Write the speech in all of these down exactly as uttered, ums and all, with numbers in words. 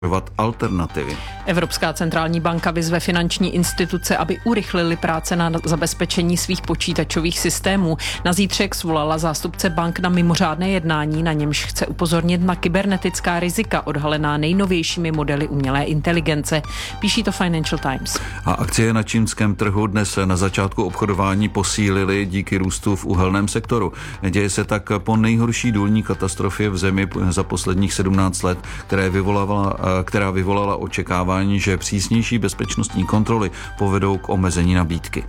alternativy. Evropská centrální banka vyzve finanční instituce, aby urychlili práce na zabezpečení svých počítačových systémů. Na zítřek svolala zástupce bank na mimořádné jednání, na němž chce upozornit na kybernetická rizika odhalená nejnovějšími modely umělé inteligence. Píší to Financial Times. A akcie na čínském trhu dnes na začátku obchodování posílily díky růstu v uhelném sektoru. Děje se tak po nejhorší důlní katastrofě v zemi za posledních sedmnáct let, které vyvolala, která vyvolala očekávání, že přísnější bezpečnostní kontroly povedou k omezení nabídky.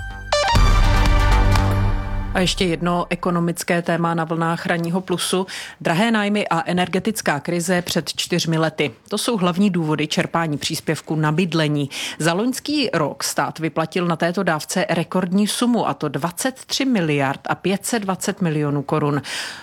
A ještě jedno ekonomické téma na vlnách Ranního plusu. Drahé nájmy a energetická krize před čtyřmi lety. To jsou hlavní důvody čerpání příspěvku na bydlení. Za loňský rok stát vyplatil na této dávce rekordní sumu, a to dvacet tři miliard a pět set dvacet milionů korun.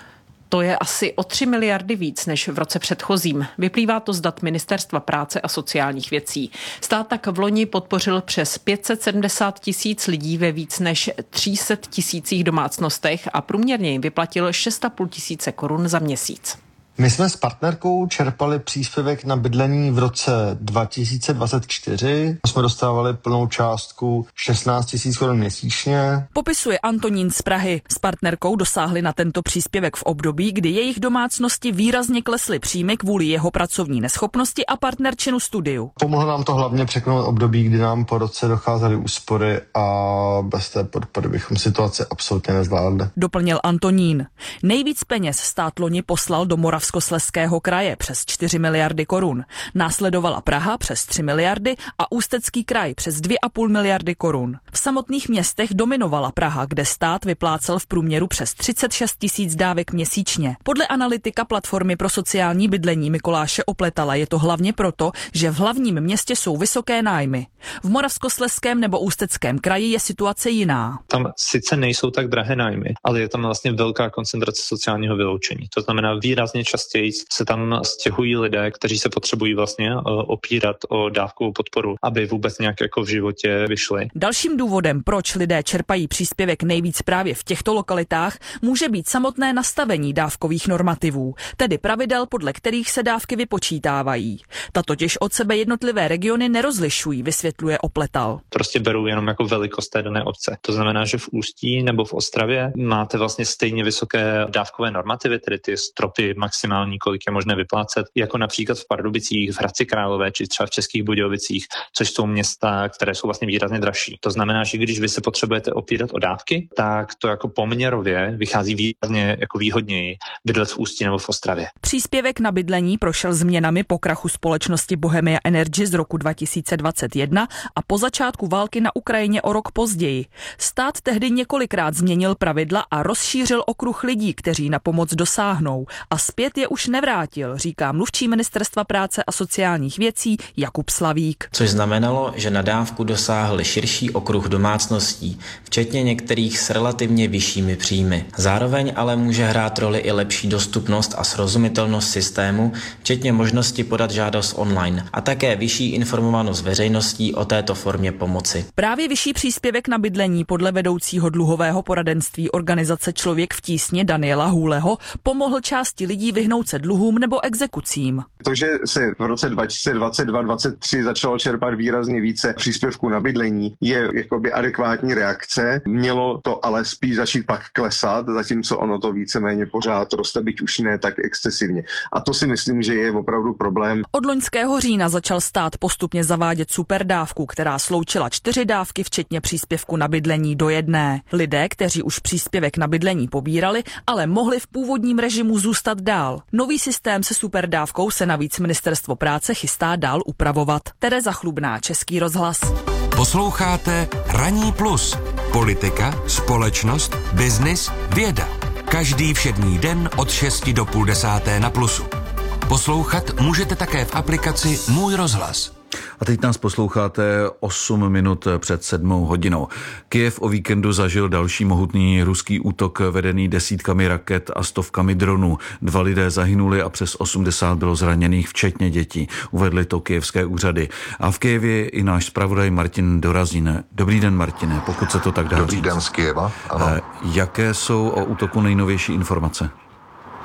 To je asi o tři miliardy víc než v roce předchozím. Vyplývá to z dat Ministerstva práce a sociálních věcí. Stát tak v loni podpořil přes pět set sedmdesát tisíc lidí ve víc než tři sta tisících domácnostech a průměrně jim vyplatil šest a půl tisíce korun za měsíc. My jsme s partnerkou čerpali příspěvek na bydlení v roce dva tisíce dvacet čtyři. Jsme dostávali plnou částku šestnáct tisíc korun měsíčně. Popisuje Antonín z Prahy. S partnerkou dosáhli na tento příspěvek v období, kdy jejich domácnosti výrazně klesly příjmy kvůli jeho pracovní neschopnosti a partnerčinu studiu. Pomohlo nám to hlavně překonat období, kdy nám po roce docházely úspory a bez té podpory bychom situaci absolutně nezvládli. Doplnil Antonín. Nejvíc peněz stát loni poslal do Moravskoslezského kraje přes čtyři miliardy korun. Následovala Praha přes tři miliardy a Ústecký kraj přes dvě a půl miliardy korun. V samotných městech dominovala Praha, kde stát vyplácel v průměru přes třicet šest tisíc dávek měsíčně. Podle analytika platformy pro sociální bydlení Mikuláše Opletala je to hlavně proto, že v hlavním městě jsou vysoké nájmy. V Moravskoslezském nebo Ústeckém kraji je situace jiná. Tam sice nejsou tak drahé nájmy, ale je tam vlastně velká koncentrace sociálního vyloučení. To znamená, výrazně častěji se tam stěhují lidé, kteří se potřebují vlastně opírat o dávkovou podporu, aby vůbec nějak jako v životě vyšli. Dalším důvodem, proč lidé čerpají příspěvek nejvíc právě v těchto lokalitách, může být samotné nastavení dávkových normativů, tedy pravidel, podle kterých se dávky vypočítávají. Ta totiž od sebe jednotlivé regiony nerozlišují, vysvětluje Opletal. Prostě berou jenom jako velikost té dané obce. To znamená, že v Ústí nebo v Ostravě máte vlastně stejně vysoké dávkové normativy, tedy ty stropy maximální, kolik je možné vyplácet, jako například v Pardubicích, v Hradci Králové či třeba v Českých Budějovicích, což jsou města, které jsou vlastně výrazně dražší. To znamená, že když vy se potřebujete opírat o dávky, tak to jako poměrově vychází výrazně jako výhodněji bydlet v Ústí nebo v Ostravě. Příspěvek na bydlení prošel změnami po krachu společnosti Bohemia Energy z roku dva tisíce dvacet jedna a po začátku války na Ukrajině o rok později. Stát tehdy několikrát změnil pravidla a rozšířil okruh lidí, kteří na pomoc dosáhnou, a zpět je už nevrátil, říká mluvčí Ministerstva práce a sociálních věcí Jakub Slavík. Což znamenalo, že na dávku dosáhl širší okruh domácností, včetně některých s relativně vyššími příjmy. Zároveň ale může hrát roli i lepší dostupnost a srozumitelnost systému, včetně možnosti podat žádost online a také vyšší informovanost veřejností o této formě pomoci. Právě vyšší příspěvek na bydlení podle vedoucího dluhového poradenství organizace Člověk v tísni Daniela Hůleho pomohl části lidí vyhnout se dluhům nebo exekucím. To, že se v roce dva tisíce dvacet dva dvacet tři začalo čerpat výrazně více příspěvků na bydlení, je jakoby adekvátní reakce. Mělo to ale spíš začít pak klesat, zatímco ono to víceméně pořád roste, byť už ne tak excesivně. A to si myslím, že je opravdu problém. Od loňského října začal stát postupně zavádět superdávku, která sloučila čtyři dávky včetně příspěvku na bydlení do jedné. Lidé, kteří už příspěvek na bydlení pobírali, ale mohli v původním režimu zůstat dál. Nový systém se superdávkou se navíc Ministerstvo práce chystá dál upravovat. Tereza Chlubná, Český rozhlas. Posloucháte Ranní plus. Politika, společnost, biznis, věda. Každý všední den od šesti do půl desáté na Plusu. Poslouchat můžete také v aplikaci Můj rozhlas. A teď nás posloucháte osm minut před sedmou hodinou. Kyjev o víkendu zažil další mohutný ruský útok vedený desítkami raket a stovkami dronů. Dva lidé zahynuli a přes osmdesát bylo zraněných, včetně dětí. Uvedly to kyjevské úřady. A v Kyjevě i náš zpravodaj Martin Dorazín. Dobrý den, Martine, pokud se to tak dá Dobrý říct. den z Kyjeva, ano. Jaké jsou o útoku nejnovější informace?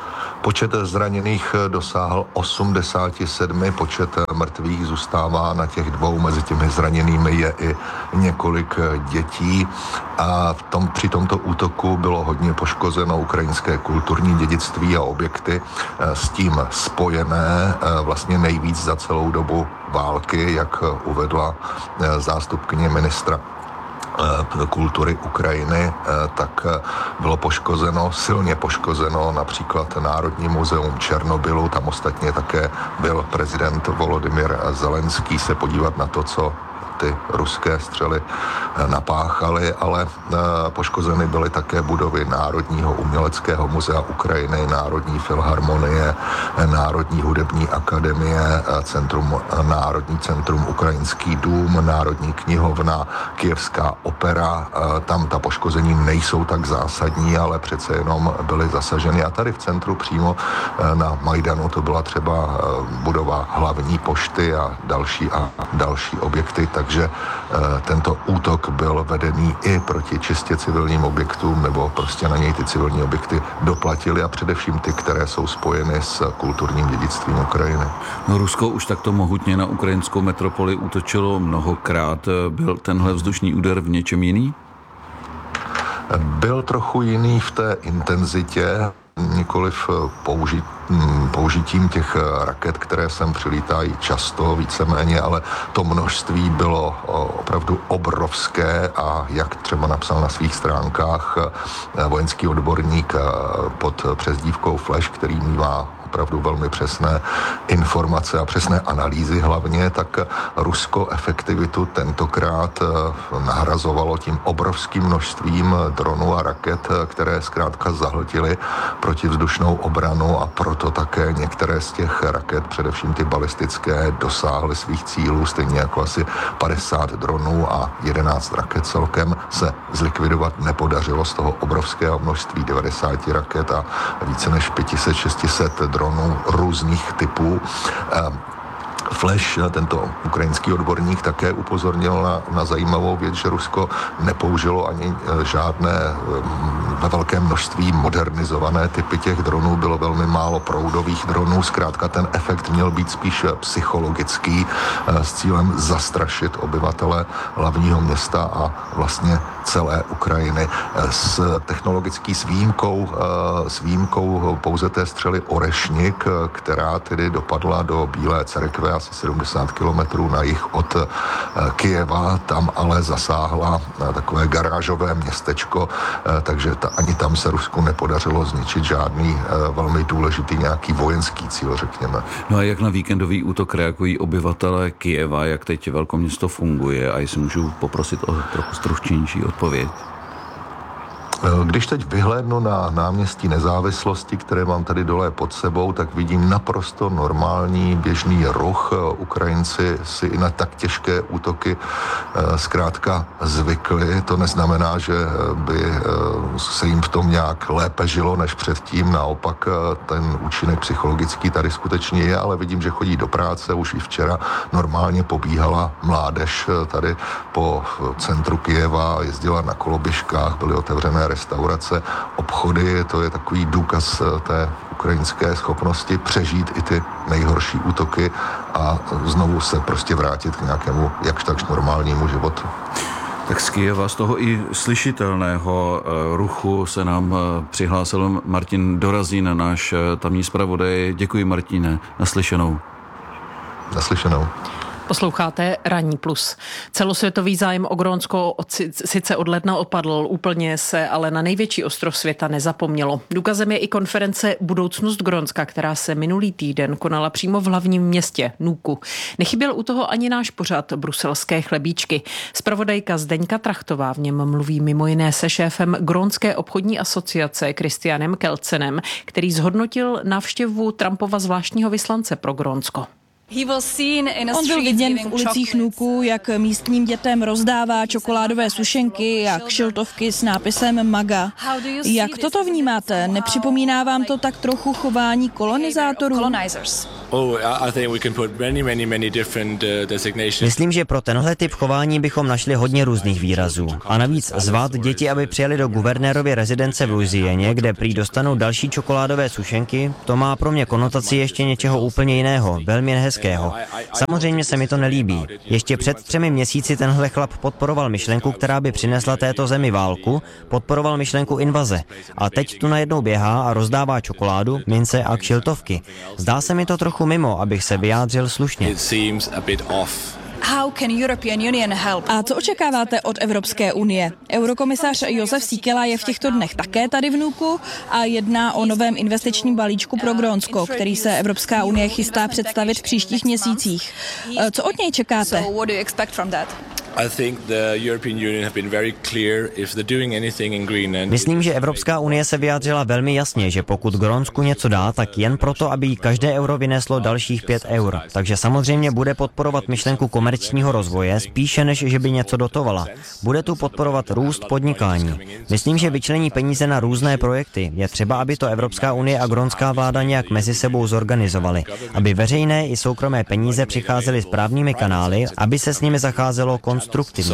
Počet zraněných dosáhl osmdesát sedm, počet mrtvých zůstává na těch dvou, mezi těmi zraněnými je i několik dětí a v tom, při tomto útoku bylo hodně poškozeno ukrajinské kulturní dědictví a objekty s tím spojené, vlastně nejvíc za celou dobu války, jak uvedla zástupkyně ministra kultury Ukrajiny, tak bylo poškozeno, silně poškozeno například Národní muzeum Černobylu, tam ostatně také byl prezident Volodymyr Zelenský se podívat na to, co ty ruské střely napáchaly, ale poškozeny byly také budovy Národního uměleckého muzea Ukrajiny, Národní filharmonie, Národní hudební akademie, centrum, Národní centrum Ukrajinský dům, Národní knihovna, Kyjevská opera. Tam ta poškození nejsou tak zásadní, ale přece jenom byly zasaženy. A tady v centru přímo na Majdanu to byla třeba budova hlavní pošty a další a další objekty, takže tento útok byl vedený i proti čistě civilním objektům, nebo prostě na něj ty civilní objekty doplatili a především ty, které jsou spojeny s kulturním dědictvím Ukrajiny. No, Rusko už takto mohutně na ukrajinskou metropoli útočilo mnohokrát. Byl tenhle vzdušný úder v něčem jiný? Byl trochu jiný v té intenzitě, nikoliv použit, použitím těch raket, které sem přilítají často, víceméně, ale to množství bylo opravdu obrovské a jak třeba napsal na svých stránkách vojenský odborník pod přezdívkou Flash, který mívá opravdu velmi přesné informace a přesné analýzy hlavně, tak Rusko efektivitu tentokrát nahrazovalo tím obrovským množstvím dronů a raket, které zkrátka zahltily protivzdušnou obranu a proto také některé z těch raket, především ty balistické, dosáhly svých cílů, stejně jako asi padesát dronů a jedenáct raket celkem se zlikvidovat nepodařilo z toho obrovského množství devadesát raket a více než pět set šest set dronů různých typů. Flash, tento ukrajinský odborník, také upozornil na, na zajímavou věc, že Rusko nepoužilo ani žádné ve velkém množství modernizované typy těch dronů, bylo velmi málo proudových dronů, zkrátka ten efekt měl být spíš psychologický s cílem zastrašit obyvatele hlavního města a vlastně celé Ukrajiny. S technologický s výjimkou, s výjimkou pouze té střely Orešnik, která tedy dopadla do Bílé cerkve asi sedmdesát kilometrů na jih od Kyjeva, tam ale zasáhla takové garážové městečko, takže ta, ani tam se Rusku nepodařilo zničit žádný velmi důležitý nějaký vojenský cíl, řekněme. No a jak na víkendový útok reagují obyvatelé Kyjeva, jak teď velkoměsto funguje a jestli můžu poprosit o trochu stručnější odpověď? Když teď vyhlédnu na náměstí Nezávislosti, které mám tady dole pod sebou, tak vidím naprosto normální běžný ruch. Ukrajinci si i na tak těžké útoky zkrátka zvykli. To neznamená, že by se jim v tom nějak lépe žilo než předtím. Naopak ten účinek psychologický tady skutečně je, ale vidím, že chodí do práce. Už i včera normálně pobíhala mládež tady po centru Kyjeva, jezdila na koloběžkách, byly otevřené restaurace, obchody, to je takový důkaz té ukrajinské schopnosti přežít i ty nejhorší útoky a znovu se prostě vrátit k nějakému jakž takž normálnímu životu. Tak z Kyjeva, z toho i slyšitelného ruchu se nám přihlásil Martin Dorazín, náš tamní zpravodaj. Děkuji, Martine, naslyšenou. Naslyšenou. Posloucháte Ranní plus. Celosvětový zájem o Grónsko sice od ledna opadl, úplně se ale na největší ostrov světa nezapomnělo. Důkazem je i konference Budoucnost Grónska, která se minulý týden konala přímo v hlavním městě Nuku. Nechyběl u toho ani náš pořad Bruselské chlebíčky. Zpravodajka Zdeňka Trachtová v něm mluví mimo jiné se šéfem Grónské obchodní asociace Christianem Kelcenem, který zhodnotil návštěvu Trumpova zvláštního vyslance pro Grónsko. On byl viděn v ulicích Nuku, jak místním dětem rozdává čokoládové sušenky a kšiltovky s nápisem MAGA. Jak toto vnímáte? Nepřipomíná vám to tak trochu chování kolonizátorů? Myslím, že pro tenhle typ chování bychom našli hodně různých výrazů. A navíc zvát děti, aby přijeli do guvernérovy rezidence v Louisieně, kde prý dostanou další čokoládové sušenky, to má pro mě konotaci ještě něčeho úplně jiného, velmi nehezkého. Samozřejmě se mi to nelíbí. Ještě před třemi měsíci tenhle chlap podporoval myšlenku, která by přinesla této zemi válku, podporoval myšlenku invaze. A teď tu najednou běhá a rozdává čokoládu, mince a kšiltovky. Zdá se mi to trochu mimo, abych se vyjádřil slušně. A co očekáváte od Evropské unie? Eurokomisař Jozef Síkela je v těchto dnech také tady v Nuuku a jedná o novém investičním balíčku pro Grónsko, který se Evropská unie chystá představit v příštích měsících. Co od něj čekáte? Myslím, že Evropská unie se vyjádřila velmi jasně, že pokud Grónsku něco dá, tak jen proto, aby jí každé euro vyneslo dalších pět eur. Takže samozřejmě bude podporovat myšlenku komerčního rozvoje, spíše než že by něco dotovala. Bude tu podporovat růst podnikání. Myslím, že vyčlení peníze na různé projekty. Je třeba, aby to Evropská unie a grónská vláda nějak mezi sebou zorganizovaly. Aby veřejné i soukromé peníze přicházely správnými kanály, aby se s nimi zacházelo konstruktivně.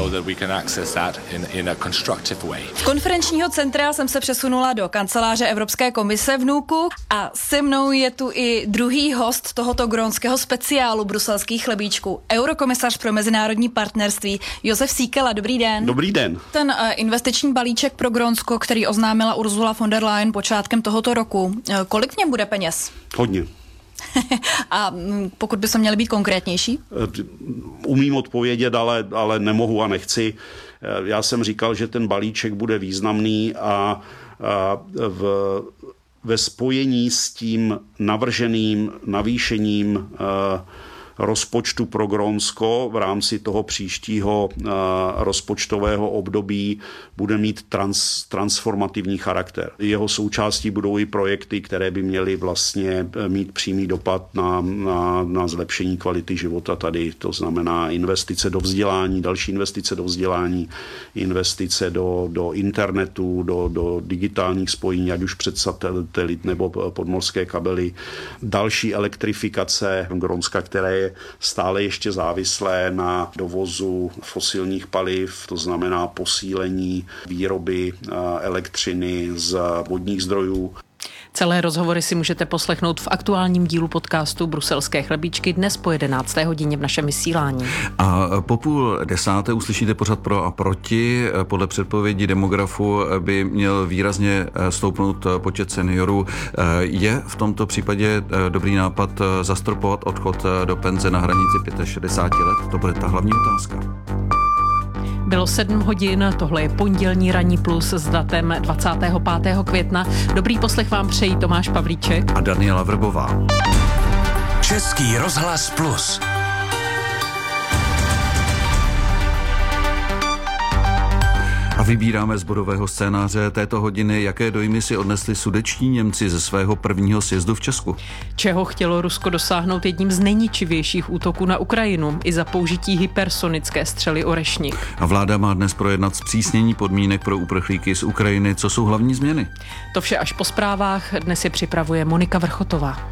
Z konferenčního centra jsem se přesunula do kanceláře Evropské komise v Nuuku a se mnou je tu i druhý host tohoto grónského speciálu bruselských chlebíčků, eurokomisař pro mezinárodní partnerství Jozef Síkela. Dobrý den. Dobrý den. Ten uh, investiční balíček pro Grónsko, který oznámila Ursula von der Leyen počátkem tohoto roku, uh, kolik v něm bude peněz? Hodně. A pokud by se měly být konkrétnější? Umím odpovědět, ale, ale nemohu a nechci. Já jsem říkal, že ten balíček bude významný a, a v, ve spojení s tím navrženým navýšením a, rozpočtu pro Grónsko v rámci toho příštího uh, rozpočtového období bude mít trans, transformativní charakter. Jeho součástí budou i projekty, které by měly vlastně mít přímý dopad na, na, na zlepšení kvality života tady. To znamená investice do vzdělání, další investice do vzdělání, investice do, do internetu, do, do digitálních spojení, ať už přes satelit nebo podmořské kabely. Další elektrifikace Grónska, které je stále ještě závislé na dovozu fosilních paliv, to znamená posílení výroby elektřiny z vodních zdrojů. Celé rozhovory si můžete poslechnout v aktuálním dílu podcastu Bruselské chlebíčky dnes po jedenácté hodině v našem vysílání. A po půl desáté uslyšíte pořad pro a proti. Podle předpovědi demografu by měl výrazně stoupnout počet seniorů. Je v tomto případě dobrý nápad zastropovat odchod do penze na hranici šedesáti pěti let? To bude ta hlavní otázka. Bylo sedm hodin, tohle je pondělní Ranní plus s datem dvacátého pátého května. Dobrý poslech vám přejí Tomáš Pavlíček a Daniela Vrbová. Český rozhlas plus. A vybíráme z bodového scénáře této hodiny, jaké dojmy si odnesli sudetští Němci ze svého prvního sjezdu v Česku. Čeho chtělo Rusko dosáhnout jedním z nejničivějších útoků na Ukrajinu i za použití hypersonické střely Orešnik. A vláda má dnes projednat zpřísnění podmínek pro uprchlíky z Ukrajiny. Co jsou hlavní změny? To vše až po zprávách. Dnes je připravuje Monika Vrchotová.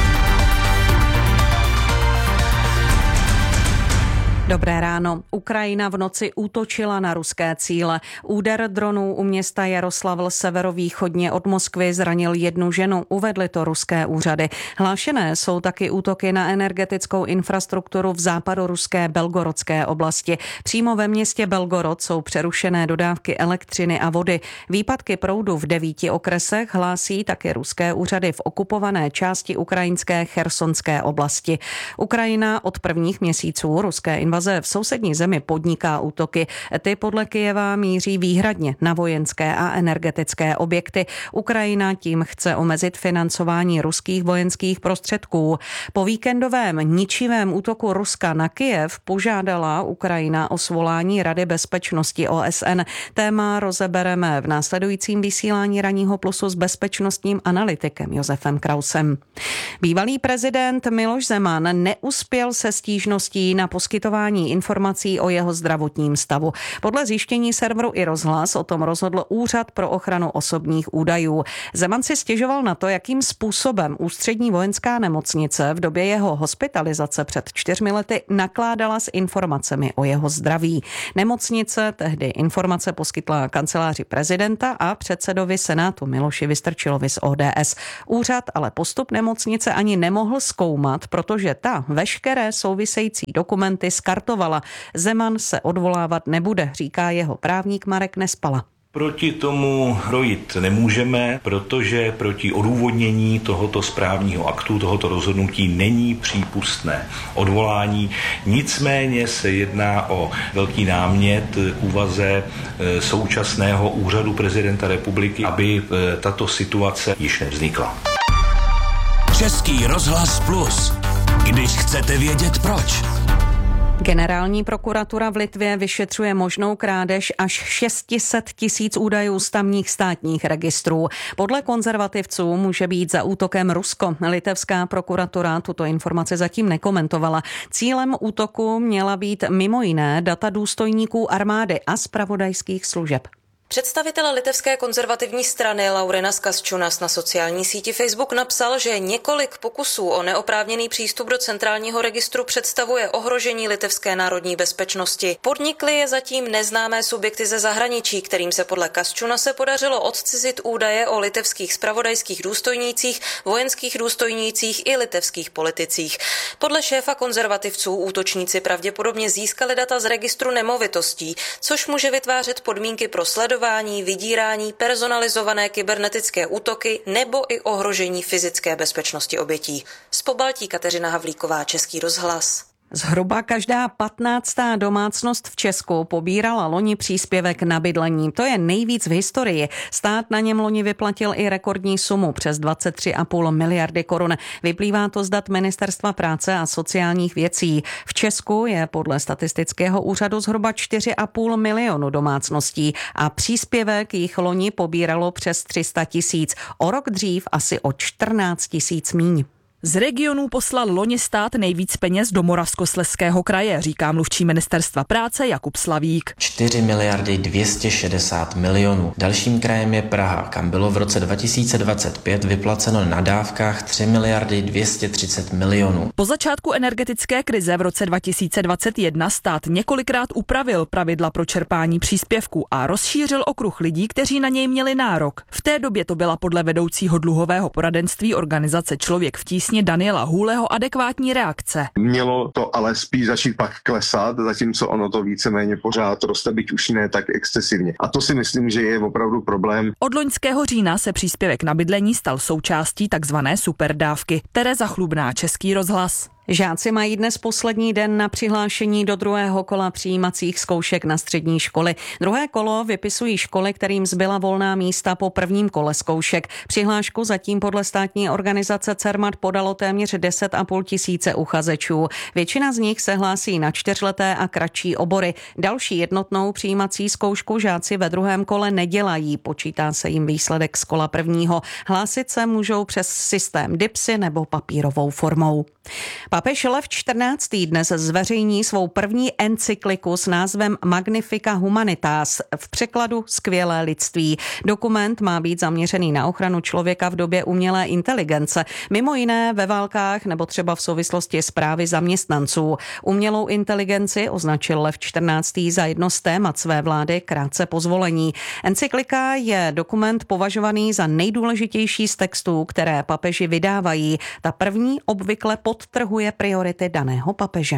Dobré ráno. Ukrajina v noci útočila na ruské cíle. Úder dronů u města Jaroslavl severovýchodně od Moskvy zranil jednu ženu, uvedly to ruské úřady. Hlášené jsou taky útoky na energetickou infrastrukturu v západoruské Belgorodské oblasti. Přímo ve městě Belgorod jsou přerušené dodávky elektřiny a vody. Výpadky proudu v devíti okresech hlásí taky ruské úřady v okupované části ukrajinské chersonské oblasti. Ukrajina od prvních měsíců ruské invaze v sousední zemi podniká útoky. Ty podle Kyjeva míří výhradně na vojenské a energetické objekty. Ukrajina tím chce omezit financování ruských vojenských prostředků. Po víkendovém ničivém útoku Ruska na Kyjev požádala Ukrajina o svolání Rady bezpečnosti O S N. Téma rozebereme v následujícím vysílání Ranního plusu s bezpečnostním analytikem Josefem Krausem. Bývalý prezident Miloš Zeman neuspěl se stížností na poskytování poskytování informací o jeho zdravotním stavu. Podle zjištění serveru i Rozhlas o tom rozhodl Úřad pro ochranu osobních údajů. Zeman si stěžoval na to, jakým způsobem Ústřední vojenská nemocnice v době jeho hospitalizace před čtyřmi lety nakládala s informacemi o jeho zdraví. Nemocnice tehdy informace poskytla kanceláři prezidenta a předsedovi Senátu Miloši Vystrčilovi z O D S. Úřad ale postup nemocnice ani nemohl zkoumat, protože ta veškeré související dokumenty skartovala. Zeman se odvolávat nebude, říká jeho právník Marek Nespala. Proti tomu rojit nemůžeme, protože proti odůvodnění tohoto správního aktu, tohoto rozhodnutí není přípustné odvolání. Nicméně se jedná o velký námět k úvaze současného úřadu prezidenta republiky, aby tato situace již nevznikla. Český rozhlas Plus. Když chcete vědět proč. Generální prokuratura v Litvě vyšetřuje možnou krádež až šest set tisíc údajů z tamních státních registrů. Podle konzervativců může být za útokem Rusko. Litevská prokuratura tuto informaci zatím nekomentovala. Cílem útoku měla být mimo jiné data důstojníků armády a zpravodajských služeb. Představitel litevské konzervativní strany Laurenas Kasčiūnas na sociální síti Facebook napsal, že několik pokusů o neoprávněný přístup do centrálního registru představuje ohrožení litevské národní bezpečnosti. Podnikly je zatím neznámé subjekty ze zahraničí, kterým se podle Kasčiūnase podařilo odcizit údaje o litevských zpravodajských důstojnících, vojenských důstojnících i litevských politicích. Podle šéfa konzervativců útočníci pravděpodobně získali data z registru nemovitostí, což může vytvářet podmínky pro sledování, vydírání, personalizované kybernetické útoky nebo i ohrožení fyzické bezpečnosti obětí. Z Pobaltí Kateřina Havlíková, Český rozhlas. Zhruba každá patnáctá domácnost v Česku pobírala loni příspěvek na bydlení. To je nejvíc v historii. Stát na něm loni vyplatil i rekordní sumu přes dvacet tři a půl miliardy korun. Vyplývá to z dat Ministerstva práce a sociálních věcí. V Česku je podle statistického úřadu zhruba čtyři a půl milionu domácností a příspěvek jich loni pobíralo přes tři sta tisíc. O rok dřív asi o čtrnáct tisíc míň. Z regionů poslal loni stát nejvíc peněz do Moravskoslezského kraje, říká mluvčí Ministerstva práce Jakub Slavík. čtyři miliardy dvě stě šedesát milionů. Dalším krajem je Praha, kam bylo v roce dva tisíce dvacet pět vyplaceno na dávkách tři miliardy dvě stě třicet milionů. Po začátku energetické krize v roce dva tisíce dvacet jedna stát několikrát upravil pravidla pro čerpání příspěvků a rozšířil okruh lidí, kteří na něj měli nárok. V té době to byla podle vedoucího dluhového poradenství organizace Člověk v tísni Daniela Hůleho adekvátní reakce. Mělo to ale spíš začít pak klesat, zatímco ono to víceméně pořád roste, byť už ne tak excesivně. A to si myslím, že je opravdu problém. Od loňského října se příspěvek na bydlení stal součástí takzvané superdávky. Tereza Chlubná, Český rozhlas. Žáci mají dnes poslední den na přihlášení do druhého kola přijímacích zkoušek na střední školy. Druhé kolo vypisují školy, kterým zbyla volná místa po prvním kole zkoušek. Přihlášku zatím podle státní organizace Cermat podalo téměř deset a půl tisíce uchazečů. Většina z nich se hlásí na čtyřleté a kratší obory. Další jednotnou přijímací zkoušku žáci ve druhém kole nedělají. Počítá se jim výsledek z kola prvního. Hlásit se můžou přes systém DIPSy nebo papírovou formou. Papež Lev čtrnáctý dnes zveřejní svou první encykliku s názvem Magnifica Humanitas, v překladu Skvělé lidství. Dokument má být zaměřený na ochranu člověka v době umělé inteligence, mimo jiné ve válkách nebo třeba v souvislosti s právy zaměstnanců. Umělou inteligenci označil Lev čtrnáctý za jedno z témat své vlády krátce po zvolení. Encyklika je dokument považovaný za nejdůležitější z textů, které papeži vydávají. Ta první obvykle podtrhuje priority daného papeže.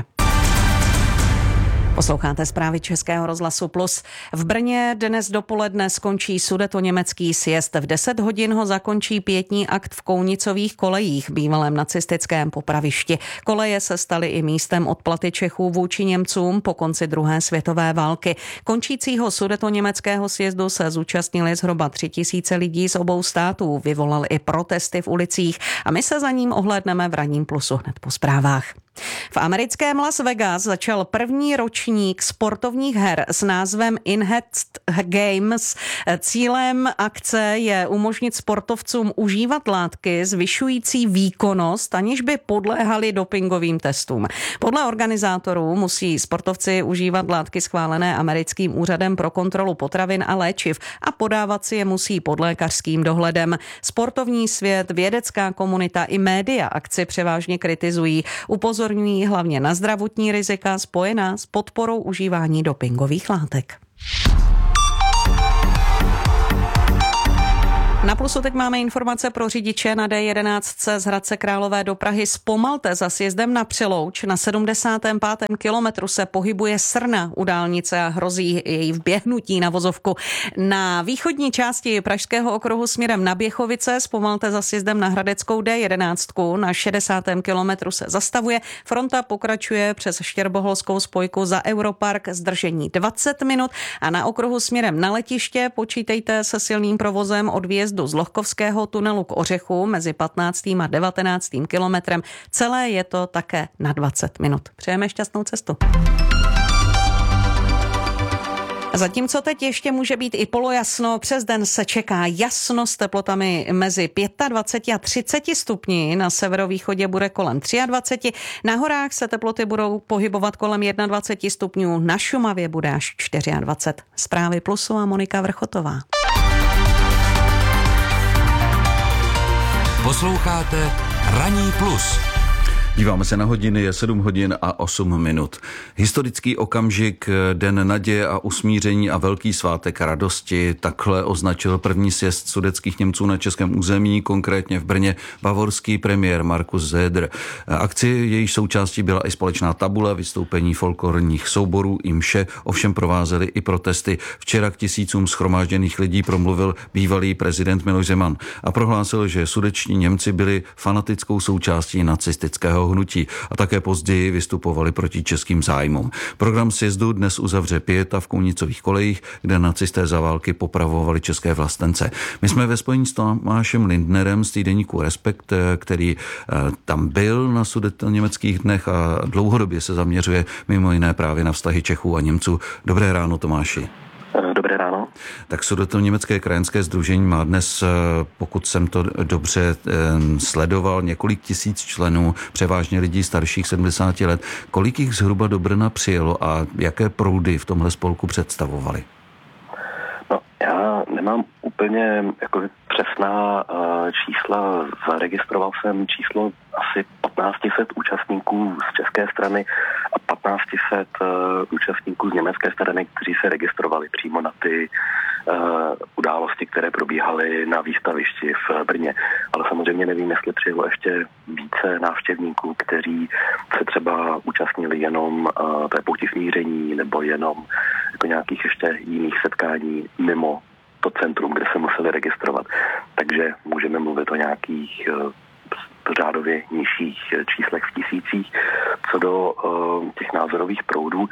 Posloucháte zprávy Českého rozhlasu Plus. V Brně dnes dopoledne skončí sudetoněmecký sjezd. V deset hodin ho zakončí pietní akt v Kounicových kolejích, bývalém nacistickém popravišti. Koleje se staly i místem odplaty Čechů vůči Němcům po konci druhé světové války. Končícího sudetoněmeckého sjezdu se zúčastnili zhruba tři tisíce lidí z obou států. Vyvolal i protesty v ulicích a my se za ním ohlédneme v ranním Plusu hned po zprávách. V americkém Las Vegas začal první ročník sportovních her s názvem Enhanced Games. Cílem akce je umožnit sportovcům užívat látky zvyšující výkonnost, aniž by podléhali dopingovým testům. Podle organizátorů musí sportovci užívat látky schválené americkým úřadem pro kontrolu potravin a léčiv a podávat si je musí pod lékařským dohledem. Sportovní svět, vědecká komunita i média akci převážně kritizují. Upozorňují hlavně na zdravotní rizika spojená s podporou užívání dopingových látek. Na Plusu teď máme informace pro řidiče na D jedenáct z Hradce Králové do Prahy. Zpomalte za sjezdem na Přelouč. Na sedmdesátém pátém kilometru se pohybuje srna u dálnice a hrozí její vběhnutí na vozovku. Na východní části Pražského okruhu směrem na Běchovice zpomalte za sjezdem na Hradeckou D jedenáct. Na šedesátém kilometru se zastavuje. Fronta pokračuje přes Štěrboholskou spojku za Europark, zdržení dvacet minut a na okruhu směrem na letiště počítejte se silným provozem od výjezdu z Lohkovského tunelu k Ořechu mezi patnáctým a devatenáctým kilometrem. Celé je to také na dvacet minut. Přejeme šťastnou cestu. Zatímco teď ještě může být i polojasno, přes den se čeká jasno s teplotami mezi dvacet pět a třicet stupni, na severovýchodě bude kolem dvacet tři, na horách se teploty budou pohybovat kolem dvacet jedna stupňů, na Šumavě bude až dvacet čtyři. Zprávy Plusu a Monika Vrchotová. Posloucháte Ranní plus. Díváme se na hodiny, je sedm hodin a osm minut. Historický okamžik, den naděje a usmíření a velký svátek radosti, takhle označil první sjezd sudetských Němců na českém území, konkrétně v Brně, bavorský premiér Markus Söder. Akci jejíž součástí byla i společná tabule, vystoupení folklorních souborů i mše, ovšem provázely i protesty. Včera k tisícům shromážděných lidí promluvil bývalý prezident Miloš Zeman a prohlásil, že sudetští Němci byli fanatickou součástí nacistického hnutí a také později vystupovali proti českým zájmům. Program sjezdu dnes uzavře pieta v Kounicových kolejích, kde nacisté za války popravovali české vlastence. My jsme ve spojení s Tomášem Lindnerem z týdeníku Respekt, který tam byl na sudetoněmeckých dnech a dlouhodobě se zaměřuje mimo jiné právě na vztahy Čechů a Němců. Dobré ráno, Tomáši. Dobré ráno. Tak Sudetoněmecké krajanské sdružení má dnes, pokud jsem to dobře sledoval, několik tisíc členů, převážně lidí starších sedmdesáti let. Kolik jich zhruba do Brna přijelo a jaké proudy v tomhle spolku představovali? No, já nemám úplně jako přesná uh, čísla. Zaregistroval jsem číslo asi patnáct set účastníků z české strany a patnáct set uh, účastníků z německé strany, kteří se registrovali přímo na ty uh, události, které probíhaly na výstavišti v Brně. Ale samozřejmě nevím, jestli přijelo ještě více návštěvníků, kteří se třeba účastnili jenom uh, té pouti smíření nebo jenom jako nějakých ještě jiných setkání mimo to centrum, kde se museli registrovat. Takže můžeme mluvit o nějakých uh, řádově nižších číslech v tisících. Co do uh, těch názorových proudů,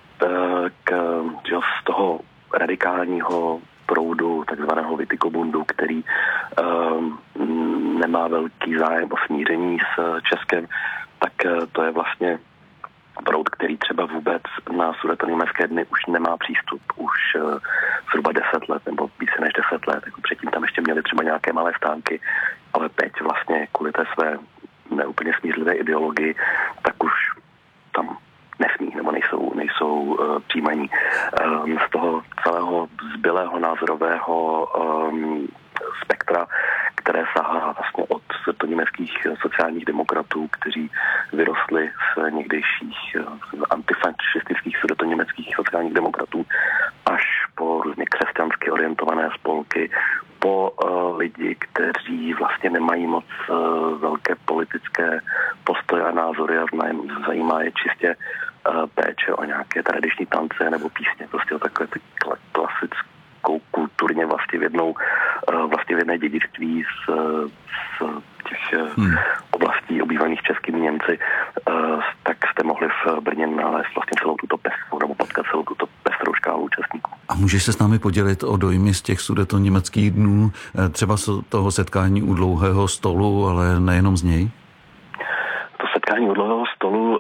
tak uh, z toho radikálního proudu takzvaného Witikobundu, který uh, nemá velký zájem o smíření s Českem, tak uh, to je vlastně proud, který třeba vůbec na sudetoněmecké dny už nemá přístup. Už uh, zhruba deset let nebo více než deset let. Jako předtím tam ještě měli třeba nějaké malé stánky, ale teď vlastně kvůli té své neúplně smířlivé ideologii, tak už tam nesmí nebo nejsou, nejsou uh, přijímaní. Um, z toho celého zbylého názorového um, spektra, které sahá vlastně od sudetoněmeckých sociálních demokratů, kteří vyrostli z někdejších antifašistických sudetoněmeckých sociálních demokratů, až po různě křesťansky orientované spolky, po uh, lidi, kteří vlastně nemají moc uh, velké politické postoje a názory a zajímá je čistě uh, péče o nějaké tradiční tance nebo písně, prostě o takové ty klasickou kulturně vlastivědnou, uh, vlastivědné dědictví z, z těch hmm. oblastí obývaných českými Němci, uh, tak jste mohli v Brně nalézt vlastně celou tuto pestrou nebo potkat celou tuto pestrou škálu účastníků. A můžeš se s námi podělit o dojmy z těch sudetoněmeckých dnů, třeba z toho setkání u dlouhého stolu, ale nejenom z něj? To setkání u dlouhého stolu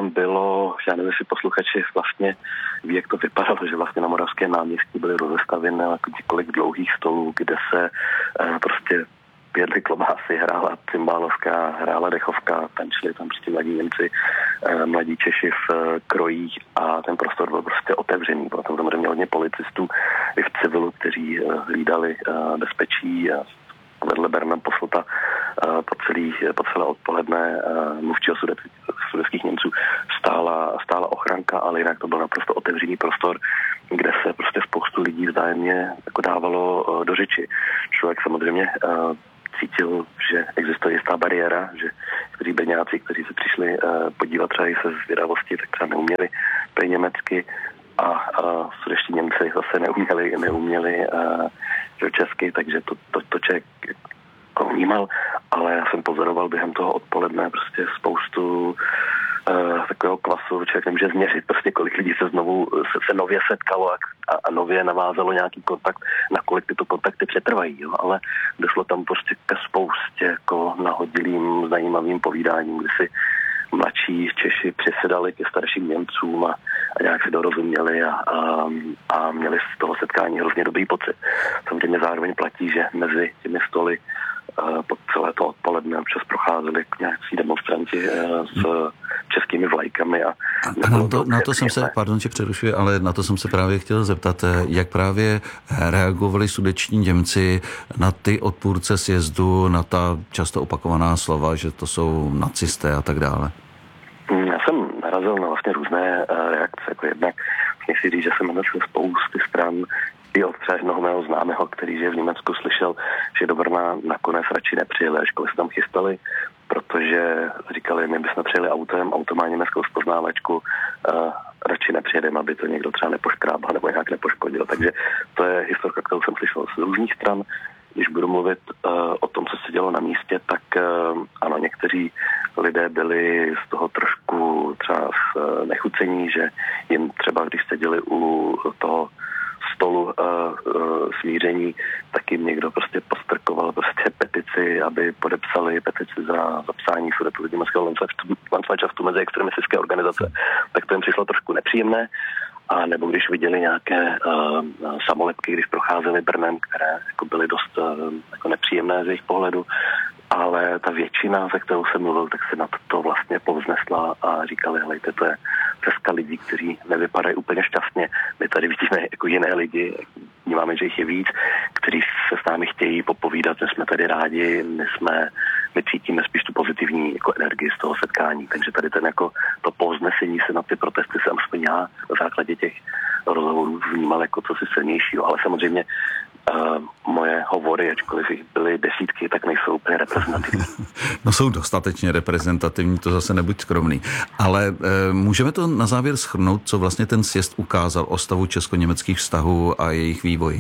tam bylo, já nevím, jestli posluchači vlastně ví, jak to vypadalo, že vlastně na Moravském náměstí byly rozestavěny několik dlouhých stolů, kde se uh, prostě jedli klobásy, hrála cymbálovská, hrála dechovka, tančili tam prostě mladí Němci, eh, mladí Češi v eh, krojích a ten prostor byl prostě otevřený. Bylo tam samozřejmě hodně policistů i v civilu, kteří eh, hlídali eh, bezpečí a vedle Berna Poslota eh, po, celý, po celé odpoledne eh, mluvčího sudetských Němců stála, stála ochranka, ale jinak to byl naprosto otevřený prostor, kde se prostě spoustu lidí vzájemně jako dávalo eh, do řeči. Člověk samozřejmě eh, cítil, že existuje jistá bariéra, že kteří Brňáci, kteří se přišli uh, podívat třeba i se zvědavosti, tak třeba neuměli prý německy a uh, sudetští Němci zase neuměli, neuměli uh, česky, takže to, to, to člověk vnímal, ale já jsem pozoroval během toho odpoledne prostě spoustu uh, takového kvasu, člověk nemůže změřit prostě kolik lidí se znovu se, se nově setkalo a, a nově navázalo nějaký kontakt, nakolik tyto kontakty přetrvají, jo? Ale došlo tam prostě ke spoustě jako nahodilým zajímavým povídáním, kdy si mladší Češi přisedali ke starším Němcům a, a nějak si dorozuměli a, a, a měli z toho setkání hrozně dobrý pocit. Samozřejmě zároveň platí, že mezi těmi stoly po celé to odpoledne občas procházeli nějaký demonstranti s českými vlajkami. A, a na to, na to jsem se, pardon, že přerušuji, ale na to jsem se právě chtěl zeptat, jak právě reagovali sudetští Němci na ty odpůrce sjezdu, na ta často opakovaná slova, že to jsou nacisté a tak dále. Já jsem narazil na vlastně různé reakce, jako jednak chci říct, že jsem našel spousty stran i od třeba jednoho mého známého, který žije v Německu, slyšel, že do Brna nakonec radši nepřijeli, až školy se tam chystali, protože říkali, my bychom přijeli autem, auto má německou spoznávačku, uh, radši nepřijedeme, aby to někdo třeba nepoškrábal nebo nějak nepoškodil. Takže to je historka, kterou jsem slyšel z různých stran. Když budu mluvit uh, o tom, co se dělo na místě, tak uh, ano, někteří lidé byli z toho trošku třeba uh, nechucení, že jim třeba, když seděli u toho stolu uh, uh, smíření, tak jim někdo prostě postrkoval prostě petici, aby podepsali petici za zapsání Sudetů německého Landsmanšaftu mezi extremistické organizace. Tak to jim přišlo trošku nepříjemné. A nebo když viděli nějaké uh, samolepky, když procházeli Brnem, které jako byly dost uh, jako nepříjemné z jejich pohledu, ale ta většina, se kterou jsem mluvil, tak se na to vlastně povznesla a říkali, helejte, to je cesta lidí, kteří nevypadají úplně šťastně. My tady vidíme jako jiné lidi, vnímáme, že jich je víc, kteří se s námi chtějí popovídat, my jsme tady rádi, my jsme, my cítíme spíš tu pozitivní jako energii z toho setkání. Takže tady ten jako to povznesení se na ty protesty jsem aspoň já na základě těch rozhovorů vnímal jako co si silnějšího, ale samozřejmě Uh, moje hovory, ačkoliv jich byly desítky, tak nejsou úplně reprezentativní. No jsou dostatečně reprezentativní, to zase nebuď skromný. Ale uh, můžeme to na závěr shrnout, co vlastně ten sjezd ukázal o stavu česko-německých vztahů a jejich vývoji?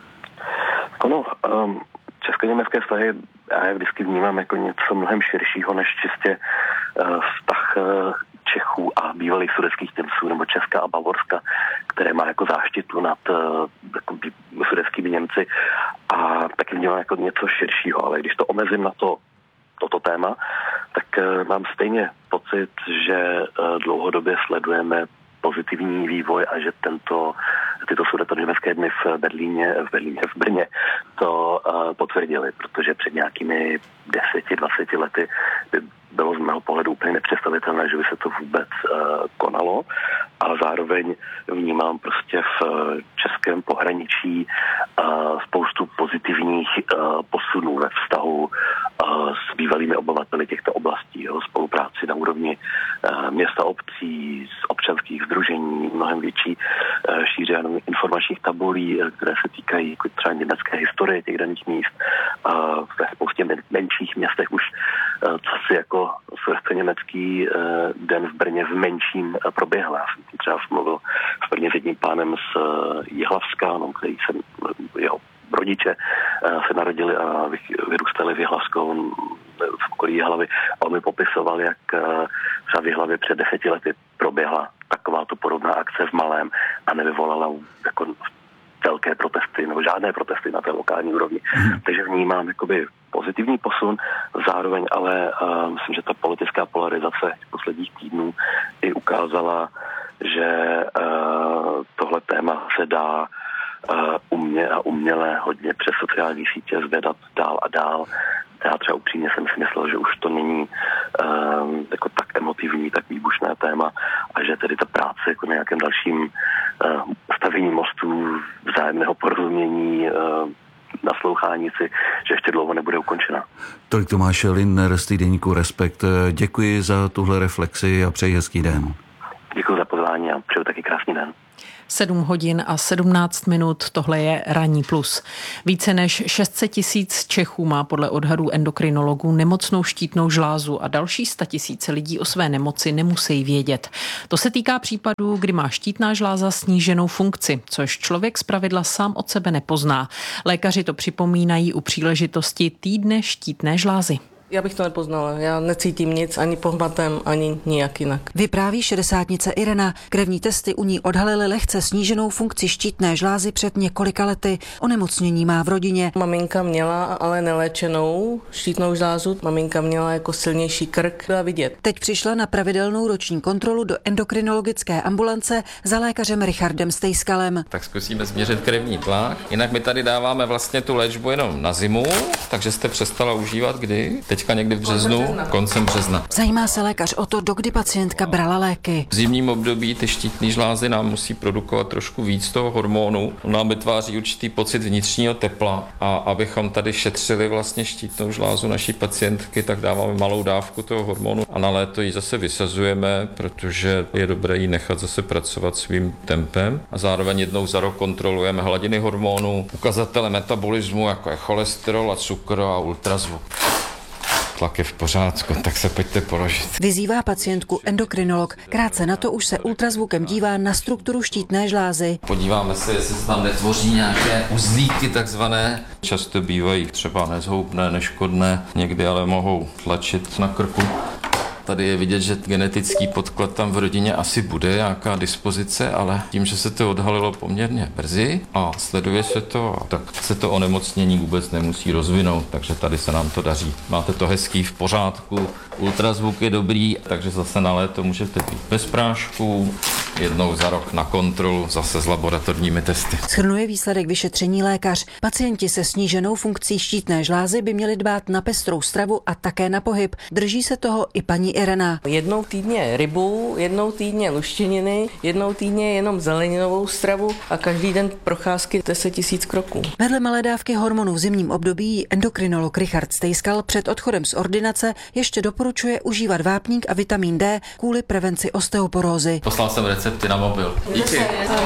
Ano, um, česko-německé vztahy já je vždycky vnímám jako něco mnohem širšího, než čistě uh, vztah uh, Čechů a bývalých sudetských Němců nebo Česka a Bavorska, které má jako záštitu nad uh, jako sudetskými Němci a taky vnímám jako něco širšího, ale když to omezím na to, toto téma, tak uh, mám stejně pocit, že uh, dlouhodobě sledujeme pozitivní vývoj a že tento, tyto sudetoněmecké dny v Berlíně, v Berlíně, v Brně to uh, potvrdili, protože před nějakými deseti, dvaceti lety by bylo z mého pohledu úplně nepředstavitelné, že by se to vůbec uh, konalo, ale zároveň vnímám prostě v uh, českém pohraničí uh, spoustu pozitivních uh, posunů ve vztahu uh, s bývalými obyvateli těchto oblastí, jo, spolupráci na úrovni uh, města, obcí, z občanských sdružení, mnohem větší uh, šíře informačních tabulí, uh, které se týkají jako třeba německé historie těch daných míst. Uh, ve spoustě men- menších městech už uh, co si jako sudetoněmecký uh, den v Brně v menším uh, proběhl. Já jsem třeba mluvil v Brně s jedním pánem z uh, Jihlavska, no, který jsem, jeho rodiče uh, se narodili a vyrůstali v Jihlavsku, v okolí Jihlavy, a on mi popisoval, jak uh, třeba v Jihlavě před deseti lety proběhla takováto podobná akce v malém a nevyvolala jako velké protesty nebo žádné protesty na té lokální úrovni. Hmm. Takže vnímám jakoby pozitivní posun, zároveň ale uh, myslím, že ta politická polarizace posledních týdnů i ukázala, že uh, tohle téma se dá uh, umě a uměle hodně přes sociální sítě zvedat dál a dál. Já třeba upřímně jsem si myslel, že už to není uh, jako tak emotivní, tak výbušné téma a že tedy ta práce jako nějakém dalším uh, stavění mostů, vzájemného porozumění, uh, naslouchání si, že ještě dlouho nebude ukončena. Tolik Tomáš Lindner z týdeníku Respekt. Děkuji za tuhle reflexi a přeji hezký den. Děkuji za pozvání a přeju taky krásný den. sedm hodin a sedmnáct minut, tohle je Ranní plus. Více než šest set tisíc Čechů má podle odhadů endokrinologů nemocnou štítnou žlázu a další statisíce lidí o své nemoci nemusí vědět. To se týká případů, kdy má štítná žláza sníženou funkci, což člověk zpravidla sám od sebe nepozná. Lékaři to připomínají u příležitosti týdne štítné žlázy. Já bych to nepoznala, já necítím nic ani pohmatem, ani nijak jinak. Vypráví šedesátnice Irena. Krevní testy u ní odhalily lehce sníženou funkci štítné žlázy před několika lety. Onemocnění má v rodině. Maminka měla ale neléčenou štítnou žlázu. Maminka měla jako silnější krk, byla vidět. Teď přišla na pravidelnou roční kontrolu do endokrinologické ambulance za lékařem Richardem Stejskalem. Tak zkusíme změřit krevní tlak. Jinak my tady dáváme vlastně tu léčbu jenom na zimu, takže jste přestala užívat kdy? Teďka někdy v březnu, koncem března. Zajímá se lékař o to, dokdy pacientka brala léky. V zimním období ty štítné žlázy nám musí produkovat trošku víc toho hormonu. On nám vytváří určitý pocit vnitřního tepla a abychom tady šetřili vlastně štítnou žlázu naší pacientky, tak dáváme malou dávku toho hormonu a na léto ji zase vysazujeme, protože je dobré ji nechat zase pracovat svým tempem a zároveň jednou za rok kontrolujeme hladiny hormonů, ukazatele metabolismu, jako je cholesterol a cukr a ultrazvuk. Tlak je v pořádku, tak se pojďte položit. Vyzývá pacientku endokrinolog. Krátce na to už se ultrazvukem dívá na strukturu štítné žlázy. Podíváme se, jestli se tam netvoří nějaké uzlíky takzvané. Často bývají třeba nezhoubné, neškodné, někdy ale mohou tlačit na krku. Tady je vidět, že genetický podklad tam v rodině asi bude, nějaká dispozice, ale tím, že se to odhalilo poměrně brzy a sleduje se to, tak se to onemocnění vůbec nemusí rozvinout, takže tady se nám to daří. Máte to hezký, v pořádku, ultrazvuk je dobrý, takže zase na léto můžete být bez prášků, jednou za rok na kontrolu, zase s laboratorními testy. Shrnuje výsledek vyšetření lékař. Pacienti se sníženou funkcí štítné žlázy by měli dbát na pestrou stravu a také na pohyb. Drží se toho i paní Irena. Jednou týdně rybu, jednou týdně luštěniny, jednou týdně jenom zeleninovou stravu a každý den procházky deset tisíc kroků. Vedle malé dávky hormonů v zimním období endokrinolog Richard Stejskal před odchodem z ordinace ještě doporučuje užívat vápník a vitamin D kvůli prevenci osteoporózy. Poslal jsem recepty na mobil. Díky.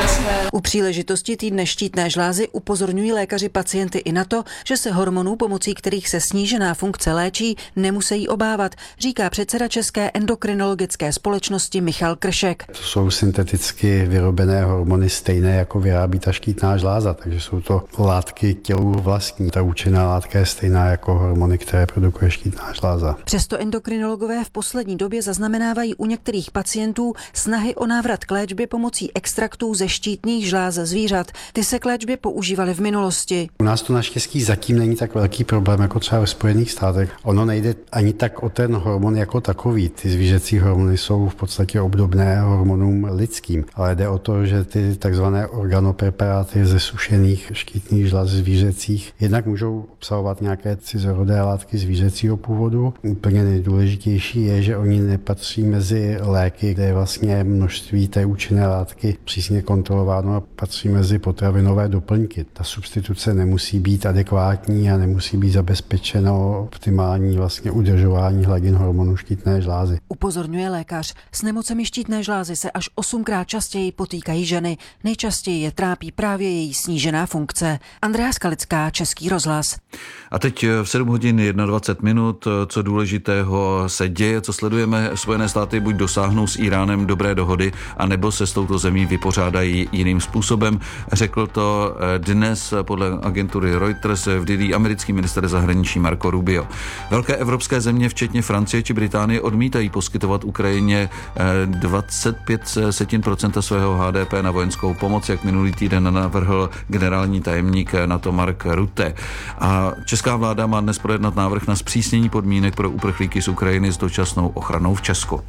U příležitosti týdne štítné žlázy upozorňují lékaři pacienty i na to, že se hormonů, pomocí kterých se snížená funkce léčí, nemusí obávat, říká předseda České endokrinologické společnosti Michal Kršek. To jsou synteticky vyrobené hormony stejné, jako vyrábí ta štítná žláza, takže jsou to látky tělu vlastní. Ta účinná látka je stejná jako hormony, které produkuje štítná žláza. Přesto endokrinologové v poslední době zaznamenávají u některých pacientů snahy o návrat k léčbě pomocí extraktů ze štítných žláz zvířat. Ty se k léčbě používaly v minulosti. U nás to naštěstí zatím není tak velký problém jako třeba ve Spojených státech. Ono nejde ani tak o ten hormon jako takový. Ty zvířecí hormony jsou v podstatě obdobné hormonům lidským, ale jde o to, že ty takzvané organopreparáty ze sušených štítných žláz zvířecích jednak můžou obsahovat nějaké cizorodé látky zvířecího původu. Úplně nejdůležitější je, že oni nepatří mezi léky, kde je vlastně množství té účinné látky přísně kontrolováno a patří mezi potravinové doplňky. Ta substituce nemusí být adekvátní a nemusí být zabezpečeno optimální vlastně udržování hladin hormonů štítné žlázy. Upozorňuje lékař. S nemocemi štítné žlázy se až osmkrát častěji potýkají ženy. Nejčastěji je trápí právě její snížená funkce. Andrea Skalická, Český rozhlas. A teď v sedm hodin dvacet jedna minut, co důležitého se děje, co sledujeme. Spojené státy buď dosáhnou s Íránem dobré dohody, anebo anebo se s touto zemí vypořádají jiným způsobem. Řekl to dnes podle agentury Reuters v Dili americký minister zahraničí Marco Rubio. Velké evropské země, včetně Francie či Británie, odmítají poskytovat Ukrajině dvacet pět procent svého H D P na vojenskou pomoc, jak minulý týden navrhl generální tajemník NATO Mark Rutte. A česká vláda má dnes projednat návrh na zpřísnění podmínek pro uprchlíky z Ukrajiny s dočasnou ochranou v Česku.